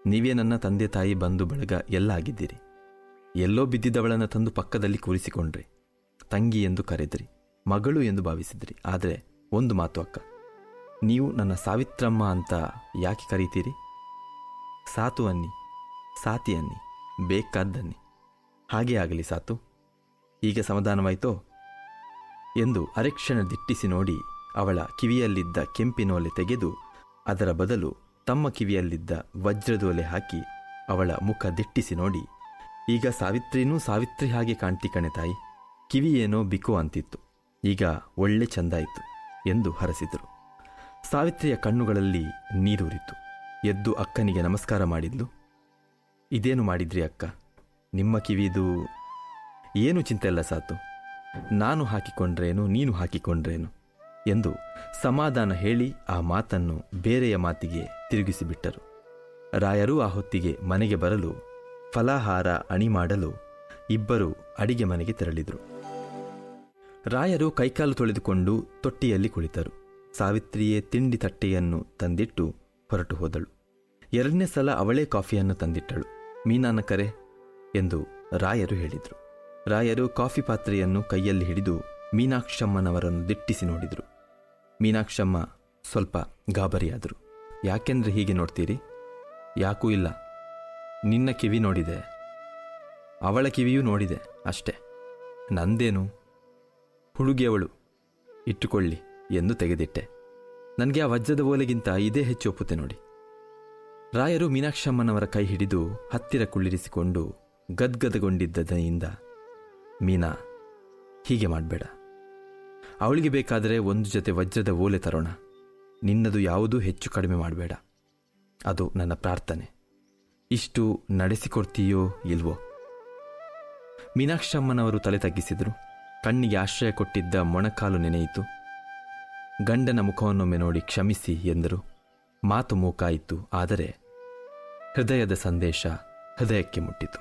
ನೀವೇ ನನ್ನ ತಂದೆ ತಾಯಿ ಬಂಧು ಬಳಗ ಎಲ್ಲ ಆಗಿದ್ದೀರಿ. ಎಲ್ಲೋ ಬಿದ್ದಿದ್ದವಳನ್ನು ತಂದು ಪಕ್ಕದಲ್ಲಿ ಕೂರಿಸಿಕೊಂಡ್ರಿ, ತಂಗಿ ಎಂದು ಕರೆದ್ರಿ, ಮಗಳು ಎಂದು ಭಾವಿಸಿದ್ರಿ. ಆದರೆ ಒಂದು ಮಾತು ಅಕ್ಕ, ನೀವು ನನ್ನ ಸಾವಿತ್ರಮ್ಮ ಅಂತ ಯಾಕೆ ಕರೀತೀರಿ? ಸಾತು ಅನ್ನಿ, ಸಾತಿ ಅನ್ನಿ, ಬೇಕಾದ್ದನ್ನಿ. ಹಾಗೇ ಆಗಲಿ ಸಾತು. ಈಗ ಸಮಾಧಾನವಾಯಿತೋ ಎಂದು ಅರೆಕ್ಷಣ ದಿಟ್ಟಿಸಿ ನೋಡಿ ಅವಳ ಕಿವಿಯಲ್ಲಿದ್ದ ಕೆಂಪಿನೋಲೆ ತೆಗೆದು ಅದರ ಬದಲು ತಮ್ಮ ಕಿವಿಯಲ್ಲಿದ್ದ ವಜ್ರದೋಲೆ ಹಾಕಿ ಅವಳ ಮುಖ ದಿಟ್ಟಿಸಿ ನೋಡಿ, ಈಗ ಸಾವಿತ್ರಿನೂ ಸಾವಿತ್ರಿ ಹಾಗೆ ಕಾಣ್ತಿ ಕಣೆ ತಾಯಿ, ಕಿವಿ ಏನೋ ಬಿಕೋ ಅಂತಿತ್ತು, ಈಗ ಒಳ್ಳೆ ಚಂದಾಯಿತು ಎಂದು ಹರಸಿದರು. ಸಾವಿತ್ರಿಯ ಕಣ್ಣುಗಳಲ್ಲಿ ನೀರೂರಿತು. ಎದ್ದು ಅಕ್ಕನಿಗೆ ನಮಸ್ಕಾರ ಮಾಡಿದ್ಲು. ಇದೇನು ಮಾಡಿದ್ರಿ ಅಕ್ಕ? ನಿಮ್ಮ ಕಿವಿದು ಏನು ಚಿಂತೆ ಇಲ್ಲ ಸಾತು, ನಾನು ಹಾಕಿಕೊಂಡ್ರೇನು ನೀನು ಹಾಕಿಕೊಂಡ್ರೇನು ಎಂದು ಸಮಾಧಾನ ಹೇಳಿ ಆ ಮಾತನ್ನು ಬೇರೆಯ ಮಾತಿಗೆ ತಿರುಗಿಸಿಬಿಟ್ಟರು. ರಾಯರು ಆ ಹೊತ್ತಿಗೆ ಮನೆಗೆ ಬರಲು ಫಲಾಹಾರ ಅಣಿ ಮಾಡಲು ಇಬ್ಬರು ಅಡಿಗೆ ಮನೆಗೆ ತೆರಳಿದರು. ರಾಯರು ಕೈಕಾಲು ತೊಳೆದುಕೊಂಡು ತೊಟ್ಟಿಯಲ್ಲಿ ಕುಳಿತರು. ಸಾವಿತ್ರಿಯೇ ತಿಂಡಿ ತಟ್ಟೆಯನ್ನು ತಂದಿಟ್ಟು ಹೊರಟು ಹೋದಳು. ಎರಡನೇ ಸಲ ಅವಳೇ ಕಾಫಿಯನ್ನು ತಂದಿಟ್ಟಳು. ಮೀನಾನ ಕರೆ ಎಂದು ರಾಯರು ಹೇಳಿದರು. ರಾಯರು ಕಾಫಿ ಪಾತ್ರೆಯನ್ನು ಕೈಯಲ್ಲಿ ಹಿಡಿದು ಮೀನಾಕ್ಷಮ್ಮನವರನ್ನು ದಿಟ್ಟಿಸಿ ನೋಡಿದರು. ಮೀನಾಕ್ಷಮ್ಮ ಸ್ವಲ್ಪ ಗಾಬರಿಯಾದರು. ಯಾಕೆಂದ್ರೆ ಹೀಗೆ ನೋಡ್ತೀರಿ? ಯಾಕೂ ಇಲ್ಲ, ನಿನ್ನ ಕಿವಿ ನೋಡಿದೆ, ಅವಳ ಕಿವಿಯೂ ನೋಡಿದೆ ಅಷ್ಟೇ, ನಂದೇನು, ಹುಡುಗಿಯವಳು, ಇಟ್ಟುಕೊಳ್ಳಿ ಎಂದು ತೆಗೆದಿಟ್ಟೆ. ನನಗೆ ಆ ವಜ್ರದ ಓಲೆಗಿಂತ ಇದೇ ಹೆಚ್ಚು ಒಪ್ಪುತ್ತೆ ನೋಡಿ. ರಾಯರು ಮೀನಾಕ್ಷಮ್ಮನವರ ಕೈ ಹಿಡಿದು ಹತ್ತಿರ ಕುಳ್ಳಿರಿಸಿಕೊಂಡು ಗದ್ಗದಗೊಂಡಿದ್ದ ದನಿಯಿಂದ, ಮೀನಾ, ಹೀಗೆ ಮಾಡಬೇಡ. ಅವಳಿಗೆ ಬೇಕಾದರೆ ಒಂದು ಜೊತೆ ವಜ್ರದ ಓಲೆ ತರೋಣ. ನಿನ್ನದು ಯಾವುದೂ ಹೆಚ್ಚು ಕಡಿಮೆ ಮಾಡಬೇಡ. ಅದು ನನ್ನ ಪ್ರಾರ್ಥನೆ. ಇಷ್ಟು ನಡೆಸಿಕೊಡ್ತೀಯೋ ಇಲ್ವೋ? ಮೀನಾಕ್ಷಮ್ಮನವರು ತಲೆ ತಗ್ಗಿಸಿದರು. ಕಣ್ಣಿಗೆ ಆಶ್ರಯ ಕೊಟ್ಟಿದ್ದ ಮೊಣಕಾಲು ನೆನೆಯಿತು. ಗಂಡನ ಮುಖವನ್ನೊಮ್ಮೆ ನೋಡಿ ಕ್ಷಮಿಸಿ ಎಂದರು. ಮಾತು ಮೂಕಾಯಿತು. ಆದರೆ ಹೃದಯದ ಸಂದೇಶ ಹೃದಯಕ್ಕೆ ಮುಟ್ಟಿತು.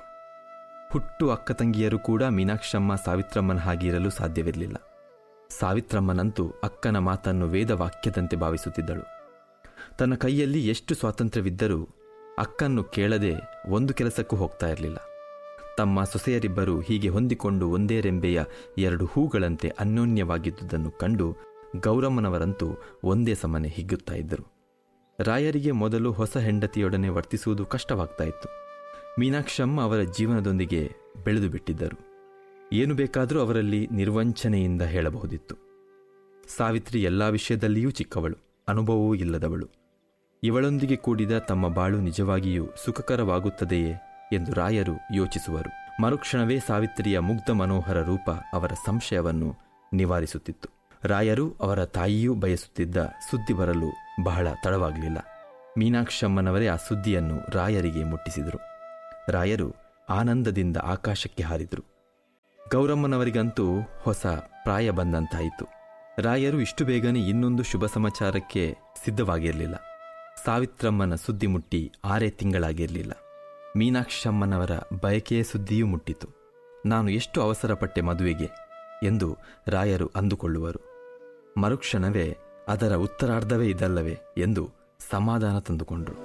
ಹುಟ್ಟು ಅಕ್ಕ ತಂಗಿಯರು ಕೂಡ ಮೀನಾಕ್ಷಮ್ಮ ಸಾವಿತ್ರಮ್ಮನ ಹಾಗಿರಲು ಸಾಧ್ಯವಿರಲಿಲ್ಲ. ಸಾವಿತ್ರಮ್ಮನಂತೂ ಅಕ್ಕನ ಮಾತನ್ನು ವೇದವಾಕ್ಯದಂತೆ ಭಾವಿಸುತ್ತಿದ್ದಳು. ತನ್ನ ಕೈಯಲ್ಲಿ ಎಷ್ಟು ಸ್ವಾತಂತ್ರ್ಯವಿದ್ದರೂ ಅಕ್ಕನ್ನು ಕೇಳದೆ ಒಂದು ಕೆಲಸಕ್ಕೂ ಹೋಗ್ತಾ ಇರಲಿಲ್ಲ. ತಮ್ಮ ಸೊಸೆಯರಿಬ್ಬರು ಹೀಗೆ ಹೊಂದಿಕೊಂಡು ಒಂದೇ ರೆಂಬೆಯ ಎರಡು ಹೂಗಳಂತೆ ಅನ್ಯೋನ್ಯವಾಗಿದ್ದುದನ್ನು ಕಂಡು ಗೌರಮ್ಮನವರಂತೂ ಒಂದೇ ಸಮನೆ ಹಿಗ್ಗುತ್ತಾ ಇದ್ದರು. ರಾಯರಿಗೆ ಮೊದಲು ಹೊಸ ಹೆಂಡತಿಯೊಡನೆ ವರ್ತಿಸುವುದು ಕಷ್ಟವಾಗ್ತಾ ಇತ್ತು. ಮೀನಾಕ್ಷಮ್ಮ ಅವರ ಜೀವನದೊಂದಿಗೆ ಬೆಳೆದು ಬಿಟ್ಟಿದ್ದರು. ಏನು ಬೇಕಾದರೂ ಅವರಲ್ಲಿ ನಿರ್ವಂಚನೆಯಿಂದ ಹೇಳಬಹುದಿತ್ತು. ಸಾವಿತ್ರಿ ಎಲ್ಲ ವಿಷಯದಲ್ಲಿಯೂ ಚಿಕ್ಕವಳು, ಅನುಭವವೂ ಇಲ್ಲದವಳು. ಇವಳೊಂದಿಗೆ ಕೂಡಿದ ತಮ್ಮ ಬಾಳು ನಿಜವಾಗಿಯೂ ಸುಖಕರವಾಗುತ್ತದೆಯೇ ಎಂದು ರಾಯರು ಯೋಚಿಸುವರು. ಮರುಕ್ಷಣವೇ ಸಾವಿತ್ರಿಯ ಮುಗ್ಧ ಮನೋಹರ ರೂಪ ಅವರ ಸಂಶಯವನ್ನು ನಿವಾರಿಸುತ್ತಿತ್ತು. ರಾಯರು ಅವರ ತಾಯಿಯೂ ಬಯಸುತ್ತಿದ್ದ ಸುದ್ದಿ ಬರಲು ಬಹಳ ತಡವಾಗಲಿಲ್ಲ. ಮೀನಾಕ್ಷಮ್ಮನವರೇ ಆ ಸುದ್ದಿಯನ್ನು ರಾಯರಿಗೆ ಮುಟ್ಟಿಸಿದರು. ರಾಯರು ಆನಂದದಿಂದ ಆಕಾಶಕ್ಕೆ ಹಾರಿದರು. ಗೌರಮ್ಮನವರಿಗಂತೂ ಹೊಸ ಪ್ರಾಯ ಬಂದಂತಾಯಿತು. ರಾಯರು ಇಷ್ಟು ಬೇಗನೆ ಇನ್ನೊಂದು ಶುಭ ಸಮಾಚಾರಕ್ಕೆ ಸಿದ್ಧವಾಗಿರಲಿಲ್ಲ. ಸಾವಿತ್ರಮ್ಮನ ಸುದ್ದಿ ಮುಟ್ಟಿ ಆರೇ ತಿಂಗಳಾಗಿರಲಿಲ್ಲ. ಮೀನಾಕ್ಷಮ್ಮನವರ ಬಯಕೆಯ ಸುದ್ದಿಯೂ ಮುಟ್ಟಿತು. ನಾನು ಎಷ್ಟು ಅವಸರಪಟ್ಟೆ ಮದುವೆಗೆ ಎಂದು ರಾಯರು ಅಂದುಕೊಳ್ಳುವರು. ಮರುಕ್ಷಣವೇ ಅದರ ಉತ್ತರಾರ್ಧವೇ ಇದಲ್ಲವೇ ಎಂದು ಸಮಾಧಾನ ತಂದುಕೊಂಡರು.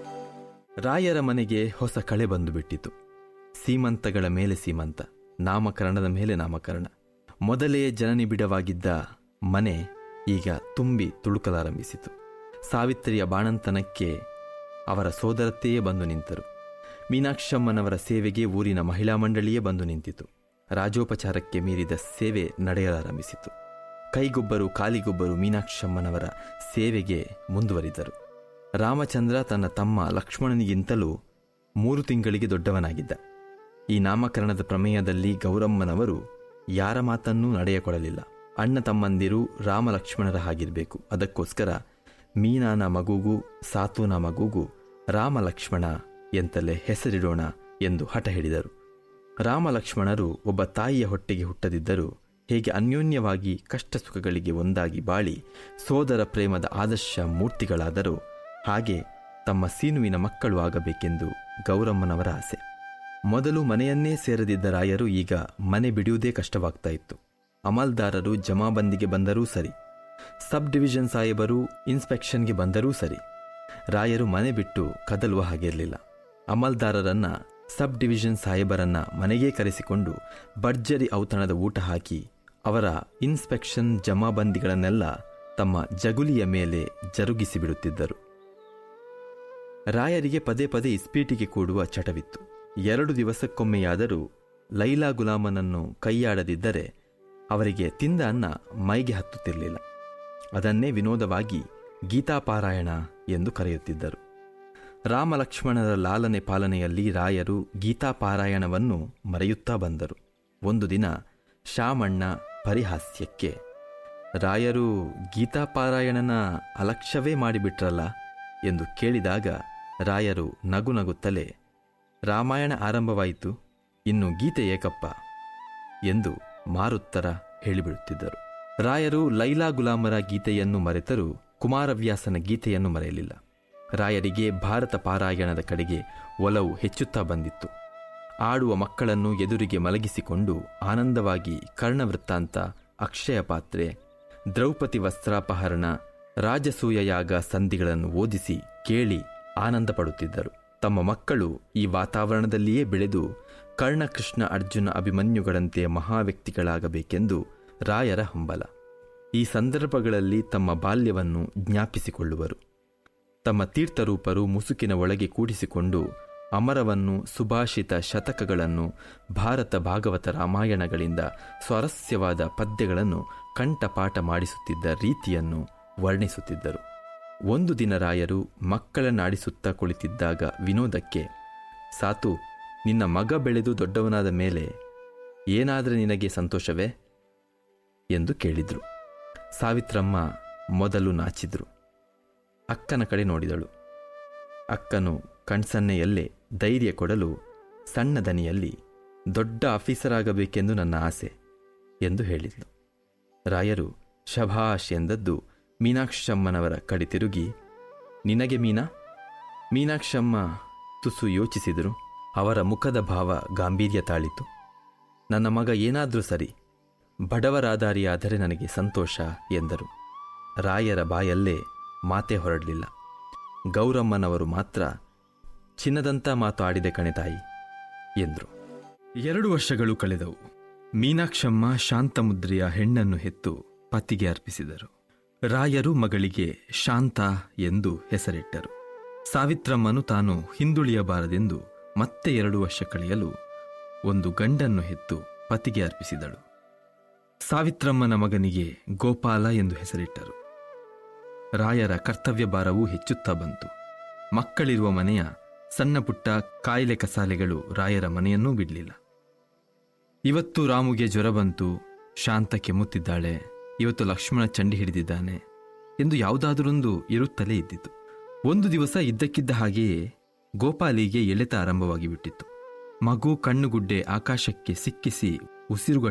ರಾಯರ ಮನೆಗೆ ಹೊಸ ಕಳೆ ಬಂದು ಬಿಟ್ಟಿತು. ಸೀಮಂತಗಳ ಮೇಲೆ ಸೀಮಂತ, ನಾಮಕರಣದ ಮೇಲೆ ನಾಮಕರಣ. ಮೊದಲೇ ಜನನಿ ಬಿಡವಾಗಿದ್ದ ಮನೆ ಈಗ ತುಂಬಿ ತುಳುಕಲಾರಂಭಿಸಿತು. ಸಾವಿತ್ರಿಯ ಬಾಣಂತನಕ್ಕೆ ಅವರ ಸೋದರತೆಯೇ ಬಂದು ನಿಂತರು. ಮೀನಾಕ್ಷಮ್ಮನವರ ಸೇವೆಗೆ ಊರಿನ ಮಹಿಳಾ ಮಂಡಳಿಯೇ ಬಂದು ನಿಂತಿತು. ರಾಜೋಪಚಾರಕ್ಕೆ ಮೀರಿದ ಸೇವೆ ನಡೆಯಲಾರಂಭಿಸಿತು. ಕೈಗೊಬ್ಬರು ಕಾಲಿಗೊಬ್ಬರು ಮೀನಾಕ್ಷಮ್ಮನವರ ಸೇವೆಗೆ ಮುಂದುವರಿದರು. ರಾಮಚಂದ್ರ ತನ್ನ ತಮ್ಮ ಲಕ್ಷ್ಮಣನಿಗಿಂತಲೂ ಮೂರು ತಿಂಗಳಿಗೆ ದೊಡ್ಡವನಾಗಿದ್ದ. ಈ ನಾಮಕರಣದ ಪ್ರಮೇಯದಲ್ಲಿ ಗೌರಮ್ಮನವರು ಯಾರ ಮಾತನ್ನೂ ನಡೆಯಕೊಡಲಿಲ್ಲ. ಅಣ್ಣ ತಮ್ಮಂದಿರು ರಾಮ ಲಕ್ಷ್ಮಣರ ಹಾಗಿರಬೇಕು. ಅದಕ್ಕೋಸ್ಕರ ಮೀನಾನ ಮಗುಗೂ ಸಾತೂನ ಮಗುಗೂ ರಾಮ ಲಕ್ಷ್ಮಣ ಎಂತಲೇ ಹೆಸರಿಡೋಣ ಎಂದು ಹಠ ಹಿಡಿದರು. ರಾಮ ಲಕ್ಷ್ಮಣರು ಒಬ್ಬ ತಾಯಿಯ ಹೊಟ್ಟೆಗೆ ಹುಟ್ಟದಿದ್ದರೂ ಹೇಗೆ ಅನ್ಯೋನ್ಯವಾಗಿ ಕಷ್ಟ ಸುಖಗಳಿಗೆ ಒಂದಾಗಿ ಬಾಳಿ ಸೋದರ ಪ್ರೇಮದ ಆದರ್ಶ ಮೂರ್ತಿಗಳಾದರೂ ಹಾಗೆ ತಮ್ಮ ಸೀನುವಿನ ಮಕ್ಕಳು ಆಗಬೇಕೆಂದು ಗೌರಮ್ಮನವರ ಆಸೆ. ಮೊದಲು ಮನೆಯನ್ನೇ ಸೇರದಿದ್ದ ರಾಯರು ಈಗ ಮನೆ ಬಿಡುವುದೇ ಕಷ್ಟವಾಗ್ತಾ ಇತ್ತು. ಅಮಲ್ದಾರರು ಜಮಾಬಂದಿಗೆ ಬಂದರೂ ಸರಿ, ಸಬ್ ಡಿವಿಷನ್ ಸಾಹೇಬರು ಇನ್ಸ್ಪೆಕ್ಷನ್ಗೆ ಬಂದರೂ ಸರಿ, ರಾಯರು ಮನೆ ಬಿಟ್ಟು ಕದಲುವ ಹಾಗಿರಲಿಲ್ಲ. ಅಮಲ್ದಾರರನ್ನ, ಸಬ್ ಡಿವಿಷನ್ ಸಾಹೇಬರನ್ನ ಮನೆಗೇ ಕರೆಸಿಕೊಂಡು ಭರ್ಜರಿ ಔತಣದ ಊಟ ಹಾಕಿ ಅವರ ಇನ್ಸ್ಪೆಕ್ಷನ್ ಜಮಾಬಂದಿಗಳನ್ನೆಲ್ಲ ತಮ್ಮ ಜಗುಲಿಯ ಮೇಲೆ ಜರುಗಿಸಿಬಿಡುತ್ತಿದ್ದರು. ರಾಯರಿಗೆ ಪದೇ ಪದೇ ಇಸ್ಪೀಟಿಗೆ ಕೂಡುವ ಚಟವಿತ್ತು. ಎರಡು ದಿವಸಕ್ಕೊಮ್ಮೆಯಾದರೂ ಲೈಲಾ ಗುಲಾಮನನ್ನು ಕೈಯಾಡದಿದ್ದರೆ ಅವರಿಗೆ ತಿಂದ ಅನ್ನ ಮೈಗೆ ಹತ್ತುತ್ತಿರಲಿಲ್ಲ. ಅದನ್ನೇ ವಿನೋದವಾಗಿ ಗೀತಾಪಾರಾಯಣ ಎಂದು ಕರೆಯುತ್ತಿದ್ದರು. ರಾಮಲಕ್ಷ್ಮಣರ ಲಾಲನೆ ಪಾಲನೆಯಲ್ಲಿ ರಾಯರು ಗೀತಾಪಾರಾಯಣವನ್ನು ಮರೆಯುತ್ತಾ ಬಂದರು. ಒಂದು ದಿನ ಶಾಮಣ್ಣ ಪರಿಹಾಸ್ಯಕ್ಕೆ, ರಾಯರು ಗೀತಾಪಾರಾಯಣನ ಅಲಕ್ಷ್ಯವೇ ಮಾಡಿಬಿಟ್ರಲ್ಲ ಎಂದು ಕೇಳಿದಾಗ ರಾಯರು ನಗು ನಗುತ್ತಲೇ, ರಾಮಾಯಣ ಆರಂಭವಾಯಿತು, ಇನ್ನು ಗೀತೆ ಏಕಪ್ಪ ಎಂದು ಮಾರುತ್ತರ ಹೇಳಿಬಿಡುತ್ತಿದ್ದರು. ರಾಯರು ಲೈಲಾ ಗುಲಾಮರ ಗೀತೆಯನ್ನು ಮರೆತರೂ ಕುಮಾರವ್ಯಾಸನ ಗೀತೆಯನ್ನು ಮರೆಯಲಿಲ್ಲ. ರಾಯರಿಗೆ ಭಾರತ ಪಾರಾಯಣದ ಕಡೆಗೆ ಒಲವು ಹೆಚ್ಚುತ್ತಾ ಬಂದಿತ್ತು. ಆಡುವ ಮಕ್ಕಳನ್ನು ಎದುರಿಗೆ ಮಲಗಿಸಿಕೊಂಡು ಆನಂದವಾಗಿ ಕರ್ಣವೃತ್ತಾಂತ, ಅಕ್ಷಯ ಪಾತ್ರೆ, ದ್ರೌಪದಿ ವಸ್ತ್ರಾಪಹರಣ, ರಾಜಸೂಯ ಯಾಗ ಸಂಧಿಗಳನ್ನು ಓದಿಸಿ ಕೇಳಿ ಆನಂದ ಪಡುತ್ತಿದ್ದರು. ತಮ್ಮ ಮಕ್ಕಳು ಈ ವಾತಾವರಣದಲ್ಲಿಯೇ ಬೆಳೆದು ಕರ್ಣಕೃಷ್ಣ ಅರ್ಜುನ ಅಭಿಮನ್ಯುಗಳಂತೆ ಮಹಾವ್ಯಕ್ತಿಗಳಾಗಬೇಕೆಂದು ರಾಯರ ಹಂಬಲ. ಈ ಸಂದರ್ಭಗಳಲ್ಲಿ ತಮ್ಮ ಬಾಲ್ಯವನ್ನು ಜ್ಞಾಪಿಸಿಕೊಳ್ಳುವರು. ತಮ್ಮ ತೀರ್ಥರೂಪರು ಮುಸುಕಿನ ಒಳಗೆ ಕೂಡಿಸಿಕೊಂಡು ಅಮರವನ್ನು, ಸುಭಾಷಿತ ಶತಕಗಳನ್ನು, ಭಾರತ ಭಾಗವತ ರಾಮಾಯಣಗಳಿಂದ ಸ್ವಾರಸ್ಯವಾದ ಪದ್ಯಗಳನ್ನು ಕಂಠಪಾಠ ಮಾಡಿಸುತ್ತಿದ್ದ ರೀತಿಯನ್ನು ವರ್ಣಿಸುತ್ತಿದ್ದರು. ಒಂದು ದಿನ ರಾಯರು ಮಕ್ಕಳನ್ನಾಡಿಸುತ್ತಾ ಕುಳಿತಿದ್ದಾಗ ವಿನೋದಕ್ಕೆ, ಸಾತು, ನಿನ್ನ ಮಗ ಬೆಳೆದು ದೊಡ್ಡವನಾದ ಮೇಲೆ ಏನಾದರೆ ನಿನಗೆ ಸಂತೋಷವೇ ಎಂದು ಕೇಳಿದರು. ಸಾವಿತ್ರಮ್ಮ ಮೊದಲು ನಾಚಿದ್ರು. ಅಕ್ಕನ ಕಡೆ ನೋಡಿದಳು. ಅಕ್ಕನು ಕಣ್ಸನ್ನೆಯಲ್ಲೇ ಧೈರ್ಯ ಕೊಡಲು ಸಣ್ಣ ದನಿಯಲ್ಲಿ, ದೊಡ್ಡ ಆಫೀಸರ್ ಆಗಬೇಕೆಂದು ನನ್ನ ಆಸೆ ಎಂದು ಹೇಳಿದ್ಲು. ರಾಯರು ಶಭಾಷ್ ಎಂದದ್ದು ಮೀನಾಕ್ಷಮ್ಮನವರ ಕಡೆ ತಿರುಗಿ, ನಿನಗೆ ಮೀನಾ? ಮೀನಾಕ್ಷಮ್ಮ ತುಸು ಯೋಚಿಸಿದರು. ಅವರ ಮುಖದ ಭಾವ ಗಾಂಭೀರ್ಯ ತಾಳಿತು. ನನ್ನ ಮಗ ಏನಾದರೂ ಸರಿ, ಬಡವರಾದಾರಿಯಾದರೆ ನನಗೆ ಸಂತೋಷ ಎಂದರು. ರಾಯರ ಬಾಯಲ್ಲೇ ಮಾತೇ ಹೊರಡಲಿಲ್ಲ. ಗೌರಮ್ಮನವರು ಮಾತ್ರ, ಚಿನ್ನದಂಥ ಮಾತು ಆಡಿದೆ ಕಣೆ ತಾಯಿ ಎಂದರು. ಎರಡು ವರ್ಷಗಳು ಕಳೆದವು. ಮೀನಾಕ್ಷಮ್ಮ ಶಾಂತಮುದ್ರೆಯ ಹೆಣ್ಣನ್ನು ಹೆತ್ತು ಪತಿಗೆ ಅರ್ಪಿಸಿದರು. ರಾಯರು ಮಗಳಿಗೆ ಶಾಂತ ಎಂದು ಹೆಸರಿಟ್ಟರು. ಸಾವಿತ್ರಮ್ಮನು ತಾನು ಹಿಂದುಳಿಯಬಾರದೆಂದು ಮತ್ತೆ ಎರಡು ವರ್ಷ ಕಳೆಯಲು ಒಂದು ಗಂಡನ್ನು ಹೆತ್ತು ಪತಿಗೆ ಅರ್ಪಿಸಿದಳು. ಸಾವಿತ್ರಮ್ಮನ ಮಗನಿಗೆ ಗೋಪಾಲ ಎಂದು ಹೆಸರಿಟ್ಟರು. ರಾಯರ ಕರ್ತವ್ಯ ಭಾರವೂ ಹೆಚ್ಚುತ್ತಾ ಬಂತು. ಮಕ್ಕಳಿರುವ ಮನೆಯ ಸಣ್ಣ ಪುಟ್ಟ ಕಾಯಿಲೆ ಕಸಾಲೆಗಳು ರಾಯರ ಮನೆಯನ್ನೂ ಬಿಡಲಿಲ್ಲ. ಇವತ್ತು ರಾಮುಗೆ ಜ್ವರ ಬಂತು, ಶಾಂತ ಕೆಮ್ಮುತ್ತಿದ್ದಾಳೆ, ಇವತ್ತು ಲಕ್ಷ್ಮಣ ಚಂಡಿ ಹಿಡಿದಿದ್ದಾನೆ ಎಂದು ಯಾವುದಾದರೊಂದು ಇರುತ್ತಲೇ ಇದ್ದಿತು. ಒಂದು ದಿವಸ ಇದ್ದಕ್ಕಿದ್ದ ಹಾಗೆಯೇ ಗೋಪಾಲಿಗೆ ಎಳೆತ ಆರಂಭವಾಗಿ ಬಿಟ್ಟಿತ್ತು. ಮಗು ಕಣ್ಣುಗುಡ್ಡೆ ಆಕಾಶಕ್ಕೆ ಸಿಕ್ಕಿಸಿ ಉಸಿರುಗ